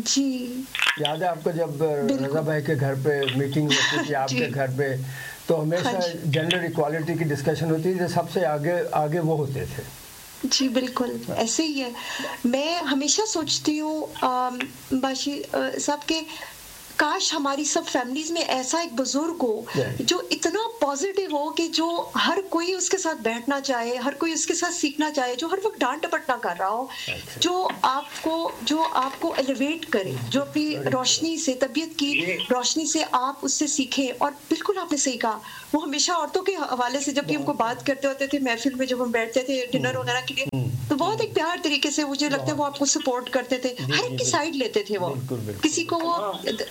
جی یاد ہے آپ کو جب رضا بھائی کے گھر پہ میٹنگ ہوتی تھی, آپ کے گھر پہ, تو ہمیشہ جینڈر ایکوالٹی کی ڈسکشن ہوتی تھی, سب سے آگے وہ ہوتے تھے. جی بالکل ایسے ہی ہے. میں ہمیشہ سوچتی ہوں باشی صاحب کہ کاش ہماری سب فیملیز میں ایسا ایک بزرگ ہو جو اتنا پازیٹیو ہو کہ جو ہر کوئی اس کے ساتھ بیٹھنا چاہے, ہر کوئی اس کے ساتھ سیکھنا چاہے, جو ہر وقت ڈانٹ ڈپٹ نہ کر رہا ہو, جو آپ کو ایلیویٹ کرے, جو اپنی روشنی سے, طبیعت کی روشنی سے آپ اس سے سیکھیں. اور بالکل آپ نے صحیح کہا, وہ ہمیشہ عورتوں کے حوالے سے جب بھی ہم کو بات کرتے ہوتے تھے محفل میں, جب ہم بیٹھتے تھے ڈنر وغیرہ کے لیے, تو بہت ایک پیار طریقے سے مجھے لگتا ہے وہ آپ کو سپورٹ کرتے تھے, ہر ایک کی سائڈ لیتے تھے وہ, کسی کو وہ.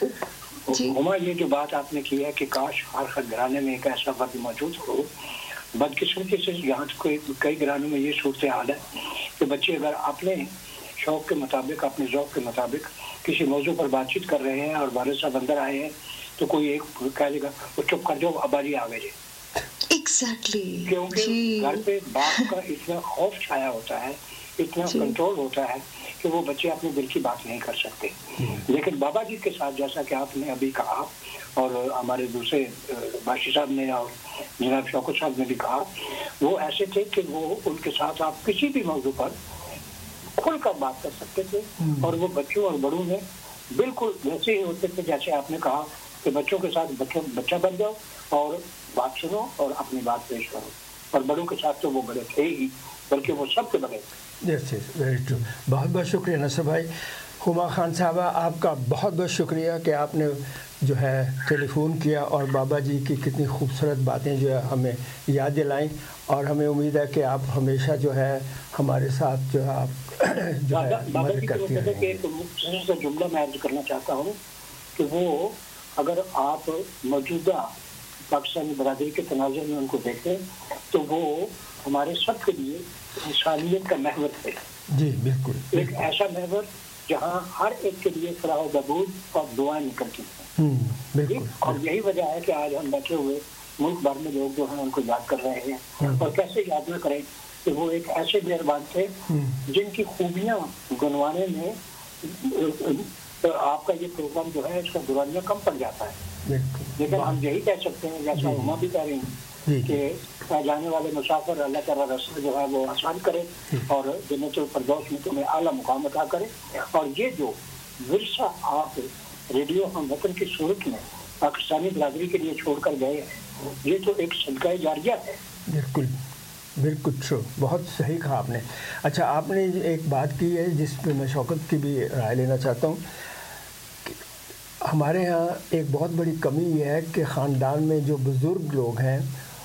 ہما یہ جو بات آپ نے کی ہے کہ کاش ہر گھرانے میں ایک ایسا فرد موجود ہو, بدقسمتی سے یہاں کئی گھرانوں میں یہ صورتحال ہے کہ بچے اگر اپنے شوق کے مطابق, اپنے ذوق کے مطابق کسی موضوع پر بات چیت کر رہے ہیں اور والد صاحب اندر آئے ہیں تو کوئی ایک کہہ لے گا وہ چپ کر جاؤ, ابا جی آ گئے جی. ایگزیکٹلی, کیونکہ گھر پہ باپ کا اتنا خوف چھایا ہوتا ہے, اتنا کنٹرول ہوتا ہے کہ وہ بچے اپنے دل کی بات نہیں کر سکتے. لیکن بابا جی کے ساتھ جیسا کہ آپ نے ابھی کہا اور ہمارے دوسرے باشی صاحب نے اور جناب شوکت صاحب نے بھی کہا, وہ ایسے تھے کہ وہ ان کے ساتھ آپ کسی بھی موضوع پر کھل کر بات کر سکتے تھے, اور وہ بچوں اور بڑوں میں بالکل ویسے ہی ہوتے تھے جیسے آپ نے کہا کہ بچوں کے ساتھ بچہ بن جاؤ اور بات سنو اور اپنی بات پیش کرو. اور بڑوں کے ساتھ تو وہ بڑے تھے ہی, بلکہ وہ سب کے بڑے تھے. یس یس ویری ٹرو. بہت بہت شکریہ نصر بھائی. ہما خان صاحبہ, آپ کا بہت بہت شکریہ کہ آپ نے جو ہے ٹیلی فون کیا اور بابا جی کی کتنی خوبصورت باتیں جو ہے ہمیں یاد دلائیں, اور ہمیں امید ہے کہ آپ ہمیشہ جو ہے ہمارے ساتھ جو ہے آپ جو ہے مدد کرتی ہیں. ایک مختصر سا جملہ میں عرض کرنا چاہتا ہوں کہ وہ اگر آپ موجودہ پاکستانی برادری کے تناظر میں ان کو دیکھیں تو وہ ہمارے سب کے لیے انسانیت کا محور ہے. جی بالکل, ایک ایسا محور جہاں ہر ایک کے لیے فلاح و بہبود اور دعائیں نکلتی ہیں. اور یہی وجہ ہے کہ آج ہم بیٹھے ہوئے ملک بھر میں لوگ جو ہیں ان کو یاد کر رہے ہیں, اور کیسے یاد نہ کریں کہ وہ ایک ایسے مہربان تھے جن کی خوبیاں گنوانے میں آپ کا یہ پروگرام جو ہے اس کا دورانیہ کم پڑ جاتا ہے. لیکن ہم یہی کہہ سکتے ہیں جیسا ہما بھی کہہ رہی ہیں کہ جانے والے مسافر اللہ تعالیٰ رسول جو ہے وہ آسان کرے اور جنت الفردوس میں تمہیں اعلیٰ مقام عطا کرے. اور یہ جو ورثہ آپ ریڈیو ہم وطن کی صورت میں پاکستانی برادری کے لیے چھوڑ کر گئے ہیں, یہ تو ایک صدقہ جاریہ ہے. بالکل بالکل ٹرو, بہت صحیح کہا آپ نے. اچھا, آپ نے ایک بات کی ہے جس پہ میں شوکت کی بھی رائے لینا چاہتا ہوں. ہمارے ہاں ایک بہت بڑی کمی یہ ہے کہ خاندان میں جو بزرگ لوگ ہیں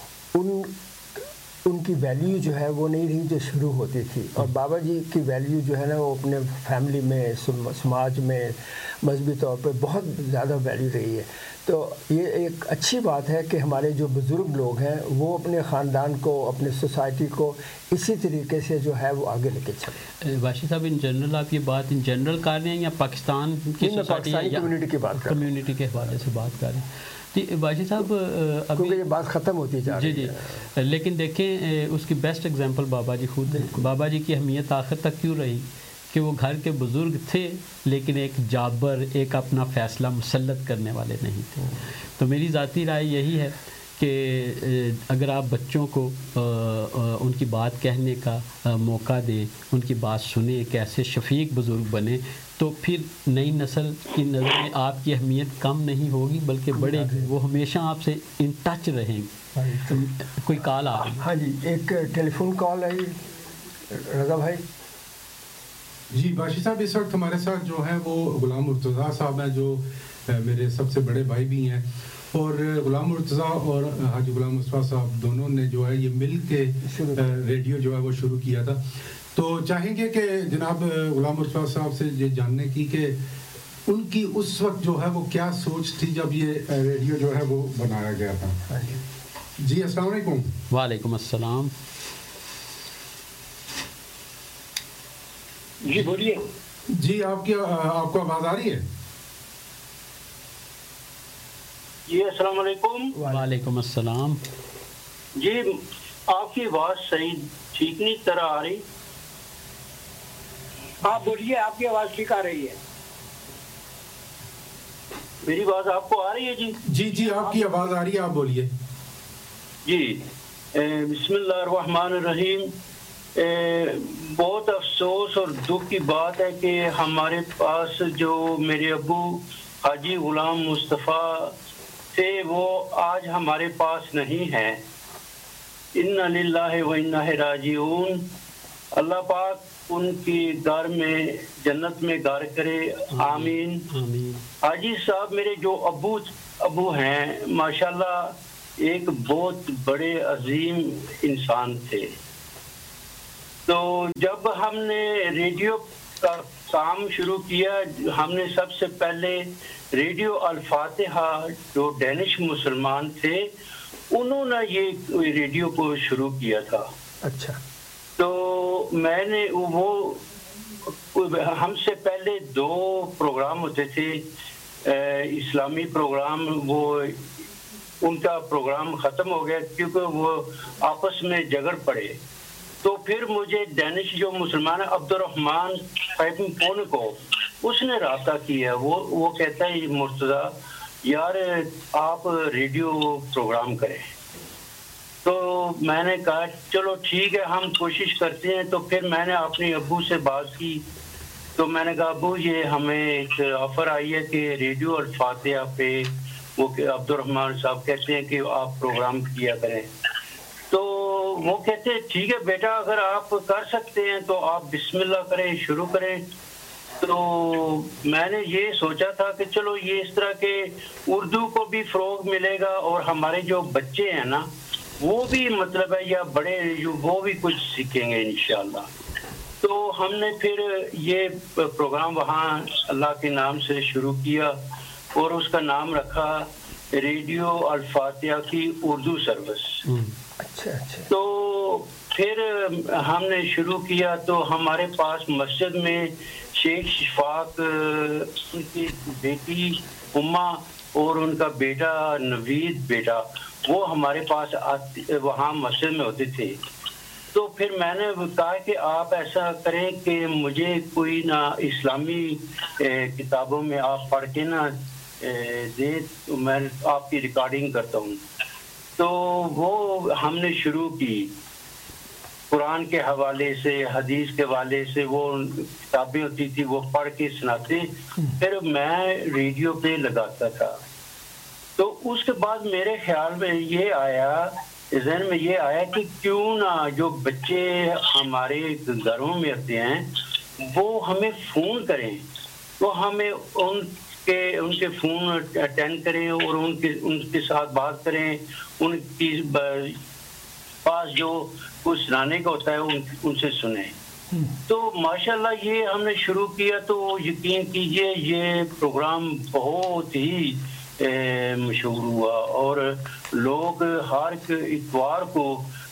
ان کی ویلیو جو ہے وہ نہیں رہی جو شروع ہوتی تھی, اور بابا جی کی ویلیو جو ہے نا وہ اپنے فیملی میں, سماج میں, مذہبی طور پہ بہت زیادہ ویلیو رہی ہے. تو یہ ایک اچھی بات ہے کہ ہمارے جو بزرگ لوگ ہیں وہ اپنے خاندان کو, اپنے سوسائٹی کو اسی طریقے سے جو ہے وہ آگے لے کے چلیں. باشی صاحب ان جنرل آپ یہ بات ان جنرل کر رہے ہیں یا پاکستان کی سوسائٹی کمیونٹی کی بات کر رہے ہیں؟ کمیونٹی کے حوالے سے بات کر رہے ہیں. جی باشی صاحب ابھی یہ بات ختم ہوتی جا رہی ہے. جی جی, لیکن دیکھیں اس کی بیسٹ ایگزامپل بابا جی خود ہیں. بابا جی کی اہمیت آخر تک کیوں رہی کہ وہ گھر کے بزرگ تھے لیکن ایک جابر, ایک اپنا فیصلہ مسلط کرنے والے نہیں تھے. تو میری ذاتی رائے یہی ہے کہ اگر آپ بچوں کو ان کی بات کہنے کا موقع دیں, ان کی بات سنیں, ایک ایسے شفیق بزرگ بنے, تو پھر نئی نسل کی نظر میں آپ کی اہمیت کم نہیں ہوگی بلکہ بڑھے گی. وہ ہمیشہ آپ سے ان ٹچ رہیں گے. کوئی کال آ رہی ہے؟ ہاں جی, ایک ٹیلی فون کال آئی. رضا بھائی. جی باشی صاحب, اس وقت ہمارے ساتھ جو ہیں وہ غلام مرتضیٰ صاحب ہیں جو میرے سب سے بڑے بھائی بھی ہیں, اور غلام مرتضیٰ اور حاجی غلام مصطفیٰ صاحب دونوں نے جو ہے یہ مل کے ریڈیو جو ہے وہ شروع کیا تھا. تو چاہیں گے کہ جناب غلام مصطفیٰ صاحب سے یہ جاننے کی کہ ان کی اس وقت جو ہے وہ کیا سوچ تھی جب یہ ریڈیو جو ہے وہ بنایا گیا تھا. جی السلام علیکم. وعلیکم السلام. جی بولیے. جی آپ کو آواز آ رہی ہے؟ جی السلام علیکم. وعلیکم السلام. جی آپ کی آواز صحیح ٹھیک نہیں طرح آ رہی. آپ بولیے, آپ کی آواز ٹھیک آ رہی ہے. میری آواز آپ کو آ رہی ہے؟ جی جی جی آپ کی آواز آ رہی ہے, آپ بولیے. جی بسم اللہ الرحمن الرحیم. بہت افسوس اور دکھ کی بات ہے کہ ہمارے پاس جو میرے ابو حاجی غلام مصطفیٰ تھے وہ آج ہمارے پاس نہیں ہیں. انا للہ و انا الیہ راجعون. اللہ پاک ان کی گھر میں جنت میں گھر کرے, آمین. حاجی صاحب میرے جو ابو ہیں ماشاءاللہ ایک بہت بڑے عظیم انسان تھے. تو جب ہم نے ریڈیو کا کام شروع کیا, ہم نے سب سے پہلے ریڈیو الفاتحہ جو ڈینش مسلمان تھے انہوں نے یہ ریڈیو کو شروع کیا تھا. اچھا. تو میں نے وہ ہم سے پہلے 2 پروگرام ہوتے تھے اسلامی پروگرام, وہ ان کا پروگرام ختم ہو گیا کیونکہ وہ آپس میں جھگڑ پڑے. تو پھر مجھے ڈینش جو مسلمان ہے عبد الرحمن پون کو اس نے رابطہ کیا. وہ کہتا ہے مرتضی یار آپ ریڈیو پروگرام کریں. تو میں نے کہا چلو ٹھیک ہے ہم کوشش کرتے ہیں. تو پھر میں نے اپنے ابو سے بات کی. تو میں نے کہا ابو یہ ہمیں ایک آفر آئی ہے کہ ریڈیو الفاتحہ پہ وہ عبد الرحمن صاحب کہتے ہیں کہ آپ پروگرام کیا کریں. تو وہ کہتے ہیں ٹھیک ہے بیٹا اگر آپ کر سکتے ہیں تو آپ بسم اللہ کریں, شروع کریں. تو میں نے یہ سوچا تھا کہ چلو یہ اس طرح کے اردو کو بھی فروغ ملے گا اور ہمارے جو بچے ہیں نا وہ بھی مطلب ہے یا بڑے وہ بھی کچھ سیکھیں گے انشاءاللہ. تو ہم نے پھر یہ پروگرام وہاں اللہ کے نام سے شروع کیا اور اس کا نام رکھا ریڈیو الفاتحہ کی اردو سروس. اچھا. تو پھر ہم نے شروع کیا تو ہمارے پاس مسجد میں شیخ شفاق ان کی بیٹی اما اور ان کا بیٹا نوید بیٹا وہ ہمارے پاس وہاں مسجد میں ہوتے تھے. تو پھر میں نے کہا کہ آپ ایسا کریں کہ مجھے کوئی نہ اسلامی کتابوں میں آپ پڑھ کے نہ دے تو میں آپ کی ریکارڈنگ کرتا ہوں. تو وہ ہم نے شروع کی قرآن کے حوالے سے حدیث کے حوالے سے وہ کتابیں ہوتی تھی وہ پڑھ کے سناتے, پھر میں ریڈیو پہ لگاتا تھا. تو اس کے بعد میرے خیال میں یہ آیا ذہن میں یہ آیا کہ کیوں نہ جو بچے ہمارے گھروں میں ہوتے ہیں وہ ہمیں فون کریں, تو ہمیں ان کے فون اٹینڈ کریں اور ان کے ساتھ بات کریں, ان کی پاس جو کچھ سنانے کا ہوتا ہے ان سے سنیں. تو ماشاءاللہ یہ ہم نے شروع کیا تو یقین کیجئے یہ پروگرام بہت ہی مشہور ہوا اور لوگ ہر اتوار کو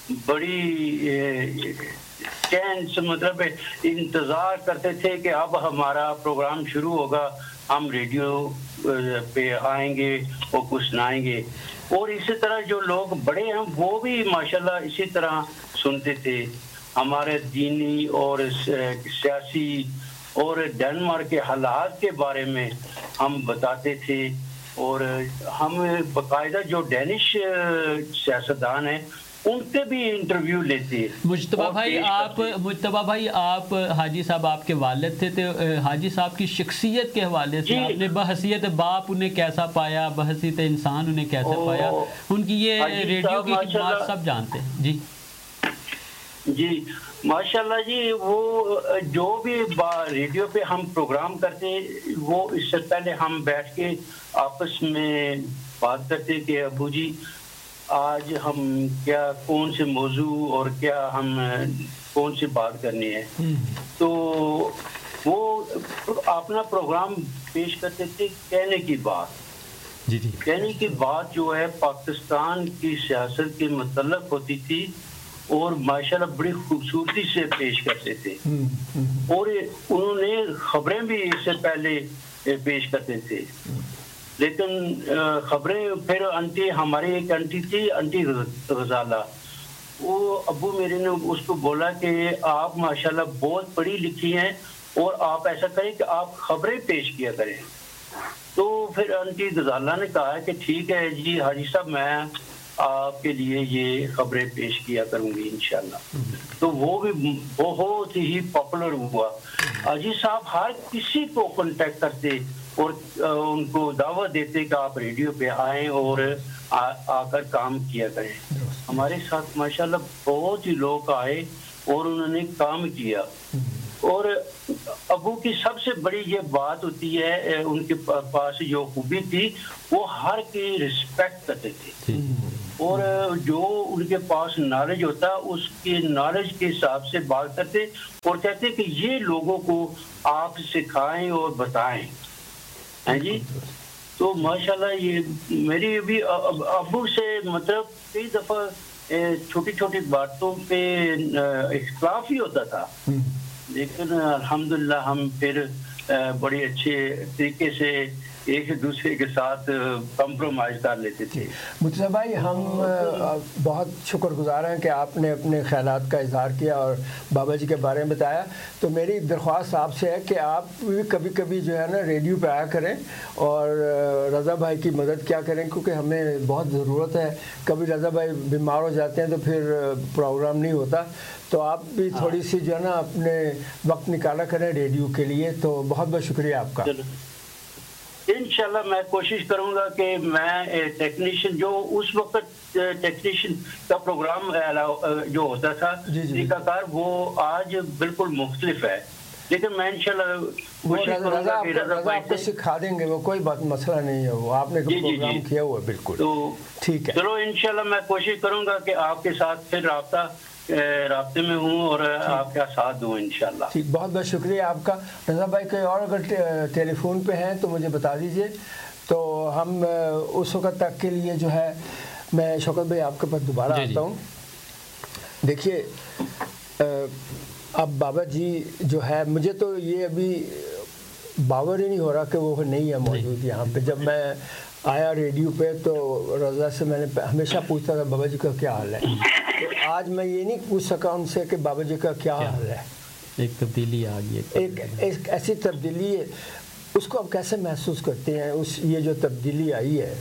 بڑی چین سے مطلب انتظار کرتے تھے کہ اب ہمارا پروگرام شروع ہوگا, ہم ریڈیو پہ آئیں گے اور کچھ سنائیں گے. اور اسی طرح جو لوگ بڑے ہیں وہ بھی ماشاءاللہ اسی طرح سنتے تھے. ہمارے دینی اور سیاسی اور ڈنمارک کے حالات کے بارے میں ہم بتاتے تھے اور ہم باقاعدہ جو ڈینش سیاستدان ہیں ان کے بھی انٹرویو لیتے. مجتبیٰ بھائی آپ حاجی صاحب آپ کے والد تھے تو حاجی صاحب کی شخصیت کے حوالے سے آپ نے بحیثیت باپ انہیں کیسا پایا, بحیثیت انسان انہیں کیسا پایا, ان کی یہ ریڈیو کی خدمات سب جانتے ہیں. جی ماشاءاللہ جی وہ جو بھی ریڈیو پہ ہم پروگرام کرتے وہ اس سے پہلے ہم بیٹھ کے آپس میں بات کرتے کہ ابو جی آج ہم کیا کون سے موضوع اور کیا ہم کون سی بات کرنی ہے. تو وہ اپنا پروگرام پیش کرتے تھے کہنے کی بات. کہنے کی بات جو ہے پاکستان کی سیاست کے متعلق ہوتی تھی اور ماشاءاللہ بڑی خوبصورتی سے پیش کرتے تھے. اور انہوں نے خبریں بھی اس سے پہلے پیش کرتے تھے, لیکن خبریں پھر ہماری ایک انٹی تھی انٹی غزالہ, وہ ابو میرے نے اس کو بولا کہ آپ ماشاءاللہ بہت پڑھی لکھی ہیں اور آپ ایسا کریں کہ آپ خبریں پیش کیا کریں. تو پھر انٹی غزالہ نے کہا کہ ٹھیک ہے جی حاجی صاحب میں آپ کے لیے یہ خبریں پیش کیا کروں گی انشاءاللہ. تو وہ بھی بہت ہی پاپولر ہوا. حاجی صاحب ہر کسی کو کانٹیکٹ کرتے اور ان کو دعوت دیتے کہ آپ ریڈیو پہ آئیں اور آ کر کام کیا کریں. ہمارے ساتھ ماشاءاللہ بہت ہی لوگ آئے اور انہوں نے کام کیا. اور ابو کی سب سے بڑی یہ بات ہوتی ہے، ان کے پاس جو خوبی تھی وہ ہر کی رسپیکٹ کرتے تھے، اور جو ان کے پاس نالج ہوتا اس کے نالج کے حساب سے بات کرتے اور کہتے کہ یہ لوگوں کو آپ سکھائیں اور بتائیں. ہاں جی. تو ماشاءاللہ یہ میری بھی ابو سے مطلب کئی دفعہ چھوٹی چھوٹی باتوں پہ اختلاف ہی ہوتا تھا، لیکن الحمدللہ ہم پھر بڑے اچھے طریقے سے ایک دوسرے کے ساتھ کمپرومائز کر لیتے تھے. مرتضیٰ بھائی، ہم بہت شکر گزار ہیں کہ آپ نے اپنے خیالات کا اظہار کیا اور بابا جی کے بارے میں بتایا. تو میری درخواست آپ سے ہے کہ آپ بھی کبھی کبھی جو ہے نا ریڈیو پہ آیا کریں اور رضا بھائی کی مدد کیا کریں، کیونکہ ہمیں بہت ضرورت ہے. کبھی رضا بھائی بیمار ہو جاتے ہیں تو پھر پروگرام نہیں ہوتا، تو آپ بھی تھوڑی سی جو ہے نا اپنے وقت نکالا کریں ریڈیو کے لیے. تو بہت بہت شکریہ آپ کا. انشاءاللہ میں کوشش کروں گا کہ میں ٹیکنیشین جو اس وقت ٹیکنیشین کا پروگرام جو ہوتا تھا طریقہ کار، وہ آج بالکل مختلف ہے، لیکن میں انشاءاللہ کوشش کروں گا کہ رضا آپ کو سکھا دیں گے، وہ کوئی بات مسئلہ نہیں ہے، وہ آپ نے پروگرام کیا ہوا ہے. بالکل. تو ٹھیک ہے، چلو انشاءاللہ میں کوشش کروں گا کہ آپ کے ساتھ پھر رابطے میں ہوں اور آپ کا ساتھ دوں انشاءاللہ. ٹھیک، بہت بہت شکریہ آپ کا. رضا بھائی کوئی اور اگر ٹیلی فون پہ ہیں تو مجھے بتا دیجئے، تو ہم اس وقت تک کے لیے جو ہے میں شوکت بھائی آپ کے پاس دوبارہ آتا ہوں. دیکھیے اب بابا جی جو ہے، مجھے تو یہ ابھی باور ہی نہیں ہو رہا کہ وہ نہیں ہے موجود یہاں پہ. جب میں آیا ریڈیو پہ تو رضا سے میں نے ہمیشہ پوچھتا تھا بابا جی کا کیا حال ہے. تو آج میں یہ نہیں پوچھ سکا ان سے کہ بابا جی کا کیا حال ہے. ایک تبدیلی آ گئی، ایک ایسی تبدیلی ہے، اس کو آپ کیسے محسوس کرتے ہیں؟ یہ جو تبدیلی آئی ہے،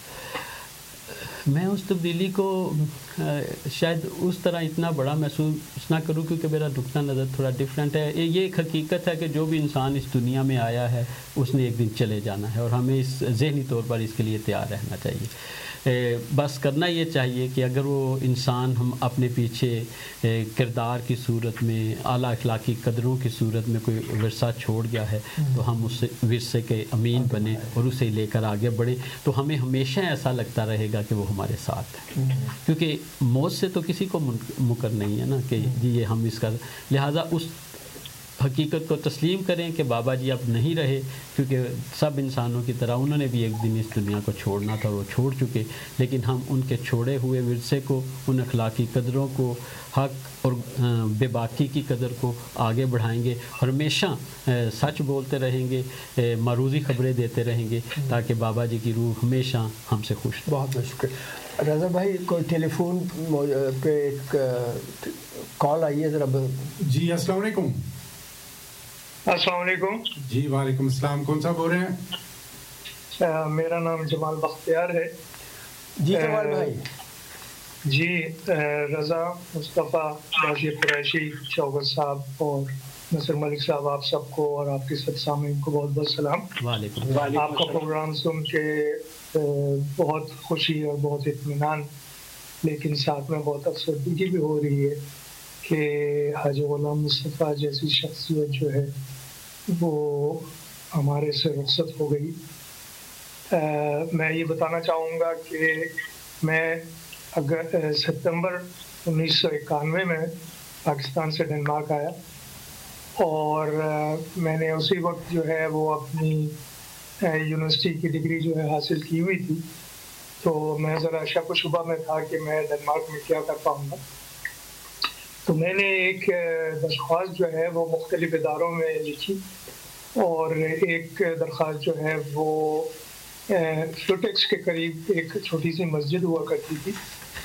میں اس تبدیلی کو شاید اس طرح اتنا بڑا محسوس نہ کروں، کیونکہ میرا نقطہ نظر تھوڑا ڈیفرنٹ ہے. یہ ایک حقیقت ہے کہ جو بھی انسان اس دنیا میں آیا ہے اس نے ایک دن چلے جانا ہے، اور ہمیں اس ذہنی طور پر اس کے لیے تیار رہنا چاہیے. بس کرنا یہ چاہیے کہ اگر وہ انسان ہم اپنے پیچھے کردار کی صورت میں، اعلیٰ اخلاقی قدروں کی صورت میں کوئی ورثہ چھوڑ گیا ہے تو ہم اس ورثے کے امین بنیں اور اسے لے کر آگے بڑھیں. تو ہمیں ہمیشہ ایسا لگتا رہے گا کہ وہ ہمارے ساتھ ہے، کیونکہ موت سے تو کسی کو مکر نہیں ہے نا کہ یہ ہم اس کا. لہٰذا اس حقیقت کو تسلیم کریں کہ بابا جی اب نہیں رہے، کیونکہ سب انسانوں کی طرح انہوں نے بھی ایک دن اس دنیا کو چھوڑنا تھا اور وہ چھوڑ چکے. لیکن ہم ان کے چھوڑے ہوئے ورثے کو، ان اخلاقی قدروں کو، حق اور بے باکی کی قدر کو آگے بڑھائیں گے، اور ہمیشہ سچ بولتے رہیں گے، معروضی خبریں دیتے رہیں گے، تاکہ بابا جی کی روح ہمیشہ ہم سے خوش. بہت بہت شکریہ. رضا بھائی کوئی ٹیلی فون پہ ایک کال آئی ہے ذرا. جی السلام علیکم. السلام علیکم. جی وعلیکم السلام. کون صاحب بول رہے ہیں؟ میرا نام جمال بختیار ہے. جی جمال بھائی. جی رضا، مصطفیٰ، باشر قریشی، شوکت صاحب اور نصر ملک صاحب، آپ سب کو اور آپ کے سب سامعین کو بہت بہت سلام. آپ کا پروگرام سن کے بہت خوشی اور بہت اطمینان، لیکن ساتھ میں بہت افسردگی بھی ہو رہی ہے کہ حاجی غلام مصطفیٰ جیسی شخصیت جو ہے وہ ہمارے سے رخصت ہو گئی. میں یہ بتانا چاہوں گا کہ میں ستمبر 1991 میں پاکستان سے ڈنمارک آیا، اور میں نے اسی وقت جو ہے وہ اپنی یونیورسٹی کی ڈگری جو ہے حاصل کی ہوئی تھی. تو میں ذرا شک و شبہ میں تھا کہ میں ڈنمارک میں کیا کر پاؤں گا. تو میں نے ایک درخواست جو ہے وہ مختلف اداروں میں لکھی، اور ایک درخواست جو ہے وہ فلوٹیکس کے قریب ایک چھوٹی سی مسجد ہوا کرتی تھی،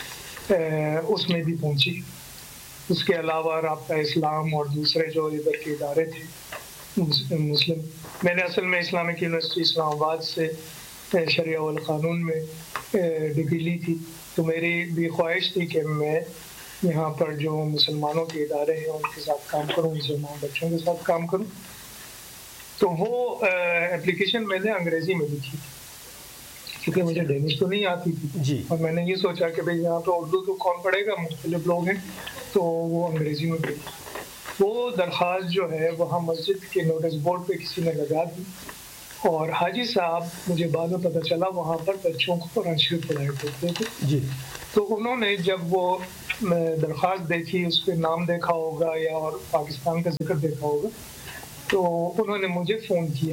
اس میں بھی پہنچی. اس کے علاوہ رابطہ اسلام اور دوسرے جو ادھر کے ادارے تھے مسلم. میں نے اصل میں اسلامک یونیورسٹی اسلام آباد سے شریعہ والقانون میں ڈگری لی تھی. تو میری بھی خواہش تھی کہ میں یہاں پر جو مسلمانوں کے ادارے ہیں ان کے ساتھ کام کروں، مسلمان بچوں کے ساتھ کام کروں. تو وہ اپلیکیشن میں نے انگریزی میں لکھی تھی کیونکہ مجھے ڈینش تو نہیں آتی تھی اور میں نے یہ سوچا کہ بھئی یہاں پہ اردو تو کون پڑھے گا، مختلف لوگ ہیں، تو وہ انگریزی میں پڑھی. وہ درخواست جو ہے وہاں مسجد کے نوٹس بورڈ پہ کسی نے لگا دی اور حاجی صاحب مجھے بعد میں پتہ چلا وہاں پر بچوں کو قرآن شریف پڑھایا کرتے تھے. تو انہوں نے جب وہ درخواست دیکھی، اس پہ نام دیکھا ہوگا یا اور پاکستان کا ذکر دیکھا ہوگا، تو انہوں نے مجھے فون کیا.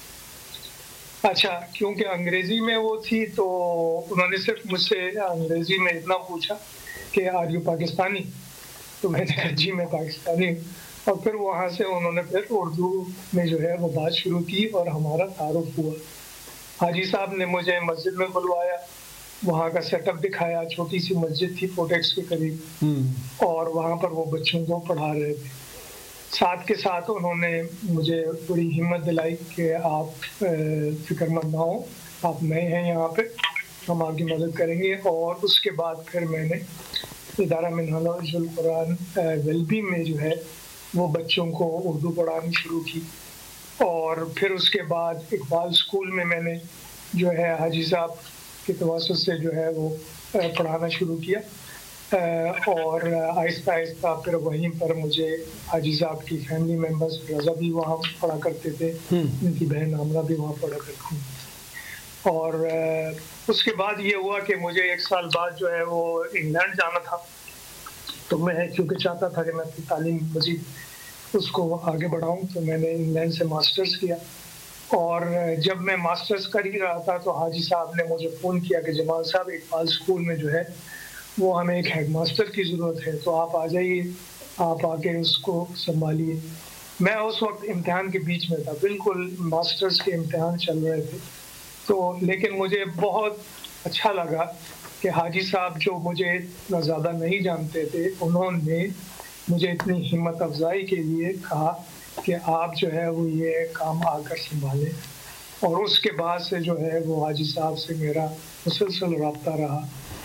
اچھا، کیونکہ انگریزی میں وہ تھی تو انہوں نے صرف مجھ سے انگریزی میں اتنا پوچھا کہ آر یو پاکستانی؟ تو میں نے کہا جی میں پاکستانی ہوں. اور پھر وہاں سے انہوں نے پھر اردو میں جو ہے وہ بات شروع کی اور ہمارا تعارف ہوا. حاجی صاحب نے مجھے مسجد میں بلوایا، وہاں کا سیٹ اپ دکھایا. چھوٹی سی مسجد تھی فوٹیکس کے قریب، اور وہاں پر وہ بچوں کو پڑھا رہے تھے. ساتھ کے ساتھ انہوں نے مجھے بڑی ہمت دلائی کہ آپ فکر مند نہ ہوں، آپ نئے ہیں یہاں پہ، ہم آپ کی مدد کریں گے. اور اس کے بعد پھر میں نے ادارہ منہج القرآن ویلبی میں جو ہے وہ بچوں کو اردو پڑھانی شروع کی. اور پھر اس کے بعد اقبال اسکول میں میں نے جو ہے حاجی صاحب کے توسط سے جو ہے وہ پڑھانا شروع کیا. اور آہستہ آہستہ پھر وہیں پر مجھے حاجی صاحب کی فیملی ممبرز، رضا بھی وہاں پڑھا کرتے تھے، ان کی بہن آمنہ بھی وہاں پڑھا کرتی ہیں. اور اس کے بعد یہ ہوا کہ مجھے 1 سال بعد جو ہے وہ انگلینڈ جانا تھا. تو میں کیونکہ چاہتا تھا کہ میں اپنی تعلیم مزید اس کو آگے بڑھاؤں، تو میں نے انگلینڈ سے ماسٹرز کیا. اور جب میں ماسٹرز کر ہی رہا تھا تو حاجی صاحب نے مجھے فون کیا کہ جمال صاحب اقبال اسکول میں جو ہے وہ ہمیں ایک ہیڈ ماسٹر کی ضرورت ہے، تو آپ آ جائیے، آپ آ کے اس کو سنبھالیے. میں اس وقت امتحان کے بیچ میں تھا، بالکل ماسٹرز کے امتحان چل رہے تھے. تو لیکن مجھے بہت اچھا لگا کہ حاجی صاحب جو مجھے اتنا زیادہ نہیں جانتے تھے، انہوں نے مجھے اتنی ہمت افزائی کے لیے کہا کہ آپ جو ہے وہ یہ کام آ کر سنبھالیں. اور اس کے بعد سے جو ہے وہ حاجی صاحب سے میرا مسلسل رابطہ رہا.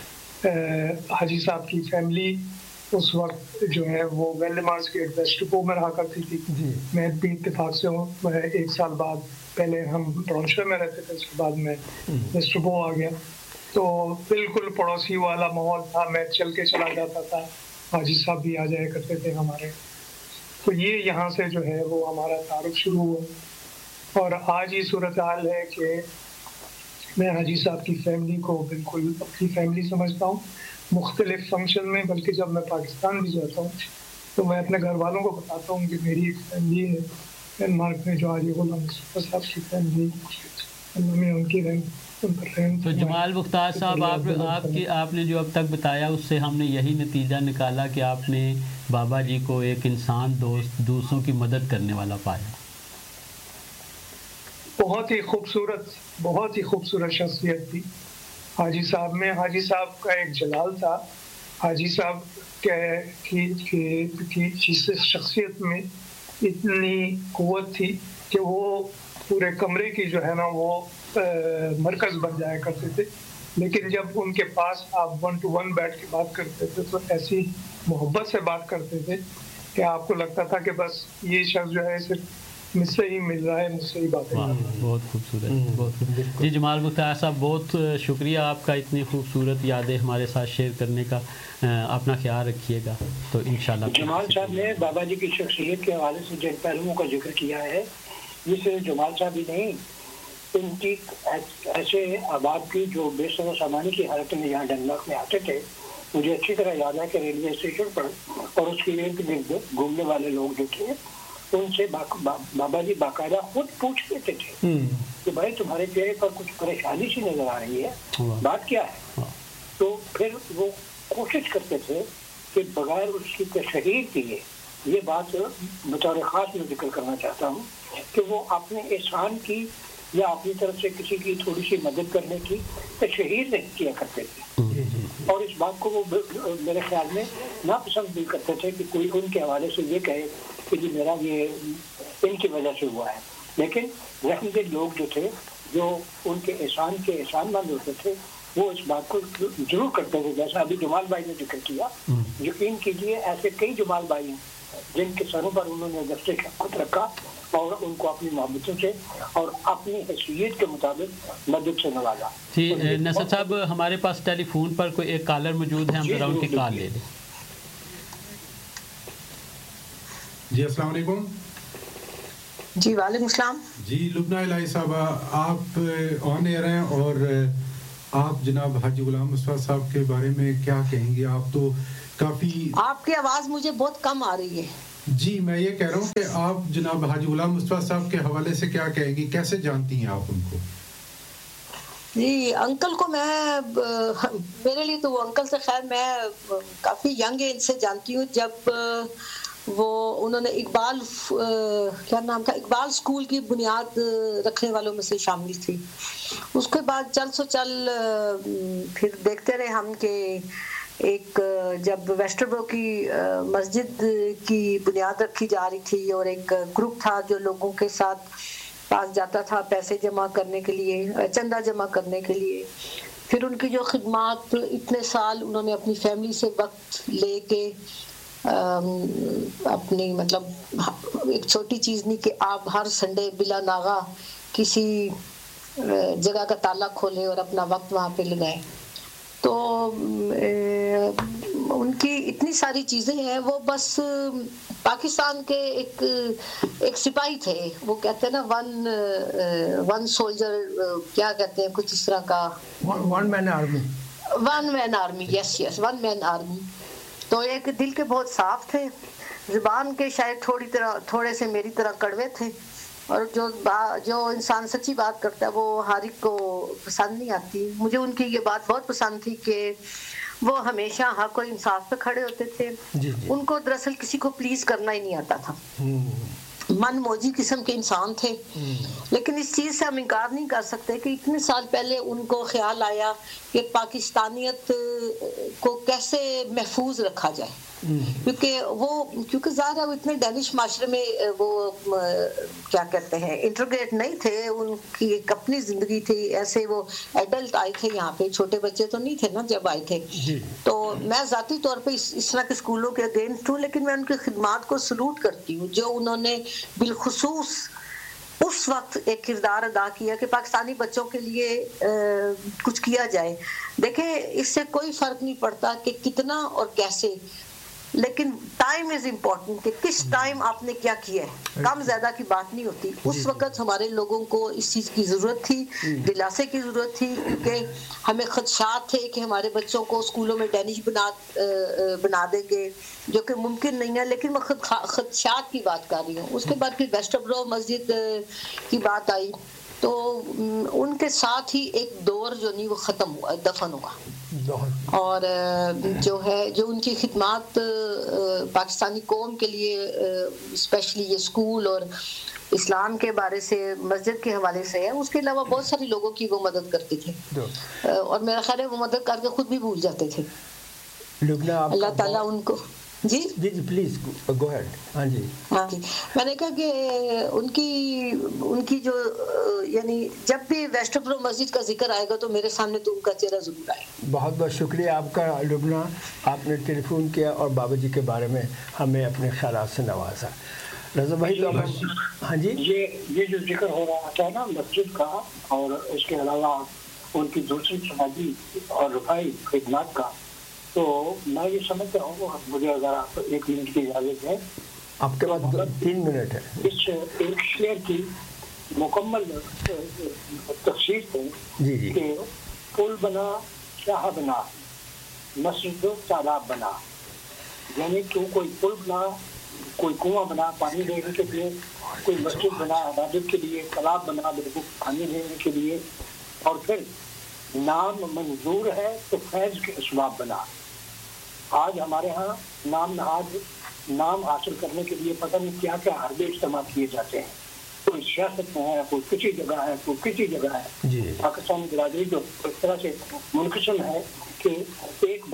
حاجی صاحب کی فیملی اس وقت جو ہے وہ ویلڈمارس گیٹ ویسٹربو میں رہا کرتی تھی. میں بھی اتفاق سے ہوں، 1 سال بعد، پہلے ہم ٹورنٹو میں رہتے تھے، اس کے بعد میں ویسٹربو آ گیا. تو بالکل پڑوسی والا ماحول تھا، میں چل کے چلا جاتا تھا، حاجی صاحب بھی آ جایا کرتے تھے ہمارے. تو یہ یہاں سے جو ہے وہ ہمارا تعارف شروع ہوا. اور آج یہ صورتحال ہے کہ میں حاجی صاحب کی فیملی کو بالکل اپنی فیملی سمجھتا ہوں. مختلف فنکشن میں، بلکہ جب میں پاکستان بھی جاتا ہوں تو میں اپنے گھر والوں کو بتاتا ہوں کہ میری ایک فیملی ہے ڈنمارک میں، جو حاجی غلام مصطفیٰ صاحب کی فیملی، میں ان کی تو جمال مختار صاحب، آپ نے جو اب تک بتایا اس سے ہم نے یہی نتیجہ نکالا کہ آپ نے بابا جی کو ایک انسان دوست، دوسروں کی مدد کرنے والا پایا. بہت ہی خوبصورت شخصیت تھی حاجی صاحب میں. حاجی صاحب کا ایک جلال تھا. حاجی صاحب کی شخصیت میں اتنی قوت تھی کہ وہ پورے کمرے کی جو ہے نا وہ مرکز بن جایا کرتے تھے. لیکن جب ان کے پاس آپ 1 to 1 بیٹھ کے بات کرتے تھے تو ایسی محبت سے بات کرتے تھے کہ آپ کو لگتا تھا کہ بس یہ شخص جو ہے صرف مجھ سے ہی مل رہا ہے، مجھ سے ہی باتیں. بہت خوبصورت. جی جمال مختار صاحب، بہت شکریہ آپ کا اتنی خوبصورت یادیں ہمارے ساتھ شیئر کرنے کا. اپنا خیال رکھیے گا. تو انشاءاللہ جمال صاحب نے بابا جی کی شخصیت کے حوالے سے جن پہلوؤں کا ذکر کیا ہے، یہ صرف جمال صاحب ہی نہیں، ان کی ایسے احباب کی جو بے سر و سامانی کی حالت میں یہاں ڈنمارک میں آتے تھے. مجھے اچھی طرح یاد ہے کہ ریلوے اسٹیشن پر اور اس کے ارد گرد گھومنے والے لوگ جو تھے ان سے بابا جی باقاعدہ خود پوچھ لیتے تھے کہ بھائی تمہارے چہرے پر کچھ پریشانی سی نظر آ رہی ہے، بات کیا ہے؟ تو پھر وہ کوشش کرتے تھے کہ بغیر اس کی تشہیر کیے، یہ بات بطور خاص میں ذکر کرنا چاہتا ہوں کہ وہ اپنے احسان کی یا اپنی طرف سے کسی کی تھوڑی سی مدد کرنے کی تشہیر نہیں کیا کرتے تھے. اور اس بات کو وہ میرے خیال میں ناپسند بھی کرتے تھے کہ کوئی ان کے حوالے سے یہ کہے کہ جی میرا یہ ان کی وجہ سے ہوا ہے. لیکن رحم دل لوگ جو تھے، جو ان کے احسان مند ہوتے تھے، وہ اس بات کو ضرور کرتے تھے. جیسا ابھی جمال بھائی نے ذکر کیا، یقین کیجیے ایسے کئی جمال بھائی ہیں جن کے سروں پر انہوں نے دستے خود رکھا اور ان کو اپنی محبتوں سے اور اپنی حیثیت کے مطابق مدد سے نوازا. جی نصر صاحب ہمارے پاس ٹیلی فون پر کوئی ایک کالر موجود ہے, ہم ذرا ان کی کال لے لیں. جی السلام علیکم. جی وعلیکم السلام. جی لبنہ الہی صاحبہ آپ آن ایئر ہیں, اور آپ جناب حاجی غلام مصطفیٰ صاحب کے بارے میں کیا کہیں گے؟ آپ تو کافی, آپ کی آواز مجھے بہت کم آ رہی ہے. جی میں یہ کہہ رہا ہوں کہ آپ جناب حاجی غلام مصطفیٰ صاحب کے حوالے سے کیا کہیں گی, کیسے جانتی ہیں آپ ان کو؟ جی انکل کو میں, میرے لیے تو وہ انکل سے خیر میں کافی ینگ ایج سے جانتی ہوں, جب وہ انہوں نے اقبال کیا نام تھا, اقبال اسکول کی بنیاد رکھنے والوں میں سے شامل تھی. اس کے بعد چل سو چل پھر دیکھتے رہے ہم کہ ایک جب ویسٹربرو کی مسجد کی بنیاد رکھی جا رہی تھی اور ایک گروپ تھا جو لوگوں کے ساتھ پاس جاتا تھا پیسے جمع کرنے کے لیے, چندہ جمع کرنے کے لیے, پھر ان کی جو خدمات اتنے سال انہوں نے اپنی فیملی سے وقت لے کے اپنی مطلب ایک چھوٹی چیز نہیں کہ آپ ہر سنڈے بلا ناغا کسی جگہ کا تالا کھولیں اور اپنا وقت وہاں پہ لگائیں. تو ان کی اتنی ساری چیزیں ہیں. وہ بس پاکستان کے ایک سپاہی تھے, وہ کہتے ہیں نا ون سولجر, کیا کہتے ہیں کچھ اس طرح کا, one man army, yes one man army. تو ایک دل کے بہت صاف تھے, زبان کے شاید تھوڑے سے میری طرح کڑوے تھے, اور جو انسان سچی بات کرتا ہے وہ ہر ایک کو پسند نہیں آتی. مجھے ان کی یہ بات بہت پسند تھی کہ وہ ہمیشہ حق اور انصاف پہ کھڑے ہوتے تھے. ان کو دراصل کسی کو پلیز کرنا ہی نہیں آتا تھا, من موجی قسم کے انسان تھے. لیکن اس چیز سے ہم انکار نہیں کر سکتے کہ اتنے سال پہلے ان کو خیال آیا کہ پاکستانیت کو کیسے محفوظ رکھا جائے, کیونکہ ظاہر ہے وہ اتنے ڈینش معاشرے میں وہ کیا کہتے ہیں انٹرگریٹ نہیں تھے, ان کی ایک اپنی زندگی تھی. ایسے وہ ایڈلٹ آئے تھے یہاں پہ, چھوٹے بچے تو نہیں تھے نا جب آئے تھے. تو میں ذاتی طور پہ اس طرح کے اسکولوں کے اگینسٹ ہوں, لیکن میں ان کی خدمات کو سلوٹ کرتی ہوں جو انہوں نے بالخصوص اس وقت ایک کردار ادا کیا کہ پاکستانی بچوں کے لیے کچھ کیا جائے. دیکھیں اس سے کوئی فرق نہیں پڑتا کہ کتنا اور کیسے, لیکن ٹائم از امپورٹنٹ کہ کس ٹائم آپ نے کیا کیا ہے. کم زیادہ کی بات نہیں ہوتی. اس وقت ہمارے لوگوں کو اس چیز کی ضرورت تھی, دلاسے کی ضرورت تھی, کیونکہ ہمیں خدشات تھے کہ ہمارے بچوں کو اسکولوں میں ڈینش بنا دیں گے, جو کہ ممکن نہیں ہے. لیکن میں خدشات کی بات کر رہی ہوں. اس کے بعد پھر ویسٹربرو مسجد کی بات آئی, تو ان کے ساتھ ہی ایک دور جو نہیں وہ ختم ہوا, دفن ہوا. اور جو ان کی خدمات پاکستانی قوم کے لیے اسپیشلی یہ اسکول اور اسلام کے بارے سے مسجد کے حوالے سے ہے, اس کے علاوہ بہت سارے لوگوں کی وہ مدد کرتے تھے, اور میرا خیال ہے وہ مدد کر کے خود بھی بھول جاتے تھے. اللہ تعالیٰ ان کو جی پلیز گو ہیڈ. ہاں جی میں نے کہا کہ ان کی جو یعنی جب بھی ویسٹربرو مسجد کا ذکر آئے گا تو میرے سامنے تو ان کا چہرہ ضرور آئے. بہت بہت شکریہ آپ کا لبنہ, آپ نے ٹیلی فون کیا اور بابا جی کے بارے میں ہمیں اپنے خیالات سے نوازا. رضا بھائی تو ہاں جی, یہ جو ذکر ہو رہا تھا نا مسجد کا, اور اس کے علاوہ ان کی دوسری سماجی اور رفائی خدمات کا, تو میں یہ سمجھتا ہوں, مجھے اگر 1 منٹ کی اجازت ہے. آپ کے پاس 3 منٹ ہے. اس ایک شعر کی مکمل تفسیر ہے کہ پل بنا شاہ بنا مسجد و تالاب بنا, یعنی تو کوئی پل بنا, کوئی کنواں بنا پانی دینے کے لیے, کوئی مسجد بنا عبادت کے لیے, تالاب بنا بالکل پانی دینے کے لیے, اور پھر نام منظور ہے تو فیض کے اسباب بنا. آج ہمارے ہاں نام حاصل کرنے کے لیے پتہ نہیں کیا کیا حربے استعمال کیے جاتے ہیں. کوئی سیاست میں ہے, کوئی کسی جگہ ہے, کوئی کسی جگہ ہے. پاکستانی برادری جو اس طرح سے منقسم ہے کہ ایک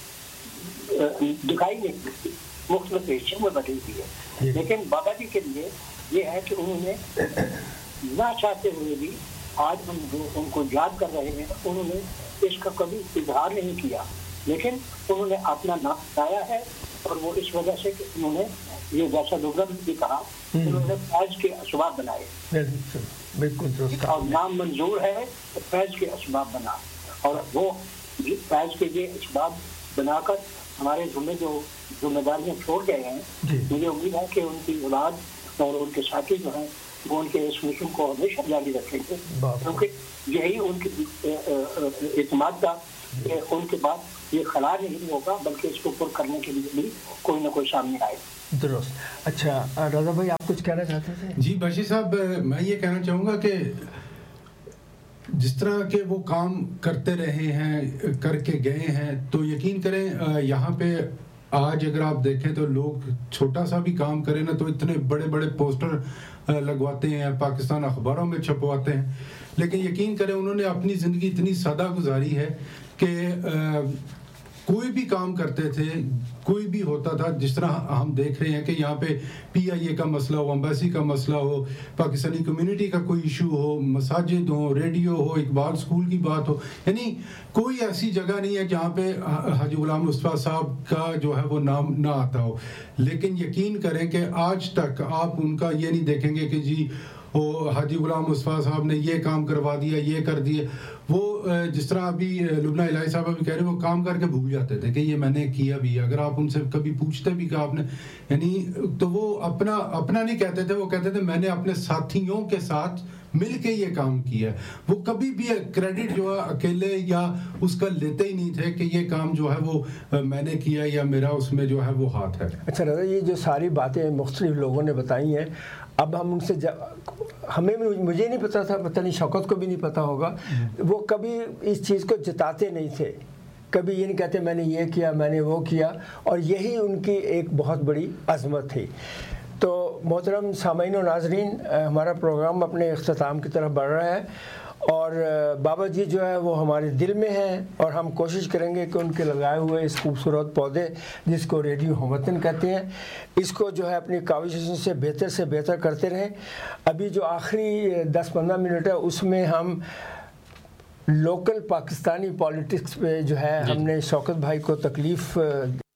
برادری دکھائی نہیں دیتی, مختلف حصوں میں بٹی ہوئی ہے. لیکن بابا جی کے لیے یہ ہے کہ انہوں نے نہ چاہتے ہوئے بھی آج ہم جو ان کو یاد کر رہے ہیں, انہوں نے اس کا کبھی اظہار نہیں کیا, لیکن انہوں نے اپنا نام بتایا ہے. اور وہ اس وجہ سے کہ انہوں نے یہ جیسا لوگوں نے بھی کہا انہوں نے فیض کے اسباب بنائے، بالکل، اور نام منظور ہے تو فیض کے اسباب بنا، اور وہ فیض کے یہ اسباب بنا کر ہمارے جو ذمہ داریاں چھوڑ گئے ہیں، مجھے امید ہے کہ ان کی اولاد اور ان کے ساتھی جو ہیں وہ ان کے اس مشن کو ہمیشہ جاری رکھیں گے، کیونکہ یہی ان کی اعتماد کا کہ ان کے بعد یہ خلا نہیں ہوگا بلکہ اس کو پر کرنے کے لیے بھی کوئی نہ کوئی سامنے آئے. درست. اچھا رضا بھائی آپ کچھ کہنا چاہتے تھے؟ جی بشیر صاحب، میں یہ کہنا چاہوں گا کہ جس طرح کہ وہ کام کرتے رہے ہیں، کر کے گئے ہیں، تو یقین کریں یہاں پہ آج اگر آپ دیکھیں تو لوگ چھوٹا سا بھی کام کریں نا تو اتنے بڑے بڑے پوسٹر لگواتے ہیں، پاکستان اخباروں میں چھپواتے ہیں، لیکن یقین کریں انہوں نے اپنی زندگی اتنی سادہ گزاری ہے کہ کوئی بھی کام کرتے تھے، کوئی بھی ہوتا تھا. جس طرح ہم دیکھ رہے ہیں کہ یہاں پہ PIA کا مسئلہ ہو، امبیسی کا مسئلہ ہو، پاکستانی کمیونٹی کا کوئی ایشو ہو، مساجد ہو، ریڈیو ہو، اقبال اسکول کی بات ہو، یعنی کوئی ایسی جگہ نہیں ہے جہاں پہ حاجی غلام مصطفیٰ صاحب کا جو ہے وہ نام نہ آتا ہو. لیکن یقین کریں کہ آج تک آپ ان کا یہ نہیں دیکھیں گے کہ جی وہ حاجی غلام مصطفیٰ صاحب نے یہ کام کروا دیا، یہ کر دیا. وہ جس طرح ابھی لبنہ الہی صاحب ابھی کہہ رہے ہیں، وہ کام کر کے بھول جاتے تھے کہ یہ میں نے کیا بھی. اگر آپ ان سے کبھی پوچھتے بھی کہ آپ نے یعنی تو وہ اپنا نہیں کہتے تھے، وہ کہتے تھے میں نے اپنے ساتھیوں کے ساتھ مل کے یہ کام کیا. وہ کبھی بھی کریڈٹ جو ہے اکیلے یا اس کا لیتے ہی نہیں تھے کہ یہ کام جو ہے وہ میں نے کیا یا میرا اس میں جو ہے وہ ہاتھ ہے. اچھا رضا، یہ جو ساری باتیں مختلف لوگوں نے بتائی ہیں، اب ہم ان سے مجھے نہیں پتا تھا، پتہ نہیں شوکت کو بھی نہیں پتا ہوگا، وہ کبھی اس چیز کو جتاتے نہیں تھے، کبھی یہ نہیں کہتے میں نے یہ کیا، میں نے وہ کیا، اور یہی ان کی ایک بہت بڑی عظمت تھی. تو محترم سامعین و ناظرین، ہمارا پروگرام اپنے اختتام کی طرف بڑھ رہا ہے، اور بابا جی جو ہے وہ ہمارے دل میں ہیں، اور ہم کوشش کریں گے کہ ان کے لگائے ہوئے اس خوبصورت پودے جس کو ریڈیو ہموطن کہتے ہیں، اس کو جو ہے اپنی کاوشوں سے بہتر کرتے رہیں. ابھی جو آخری 10-15 منٹ ہے اس میں ہم لوکل پاکستانی پالیٹکس پہ جو ہے ہم نے شوکت بھائی کو تکلیف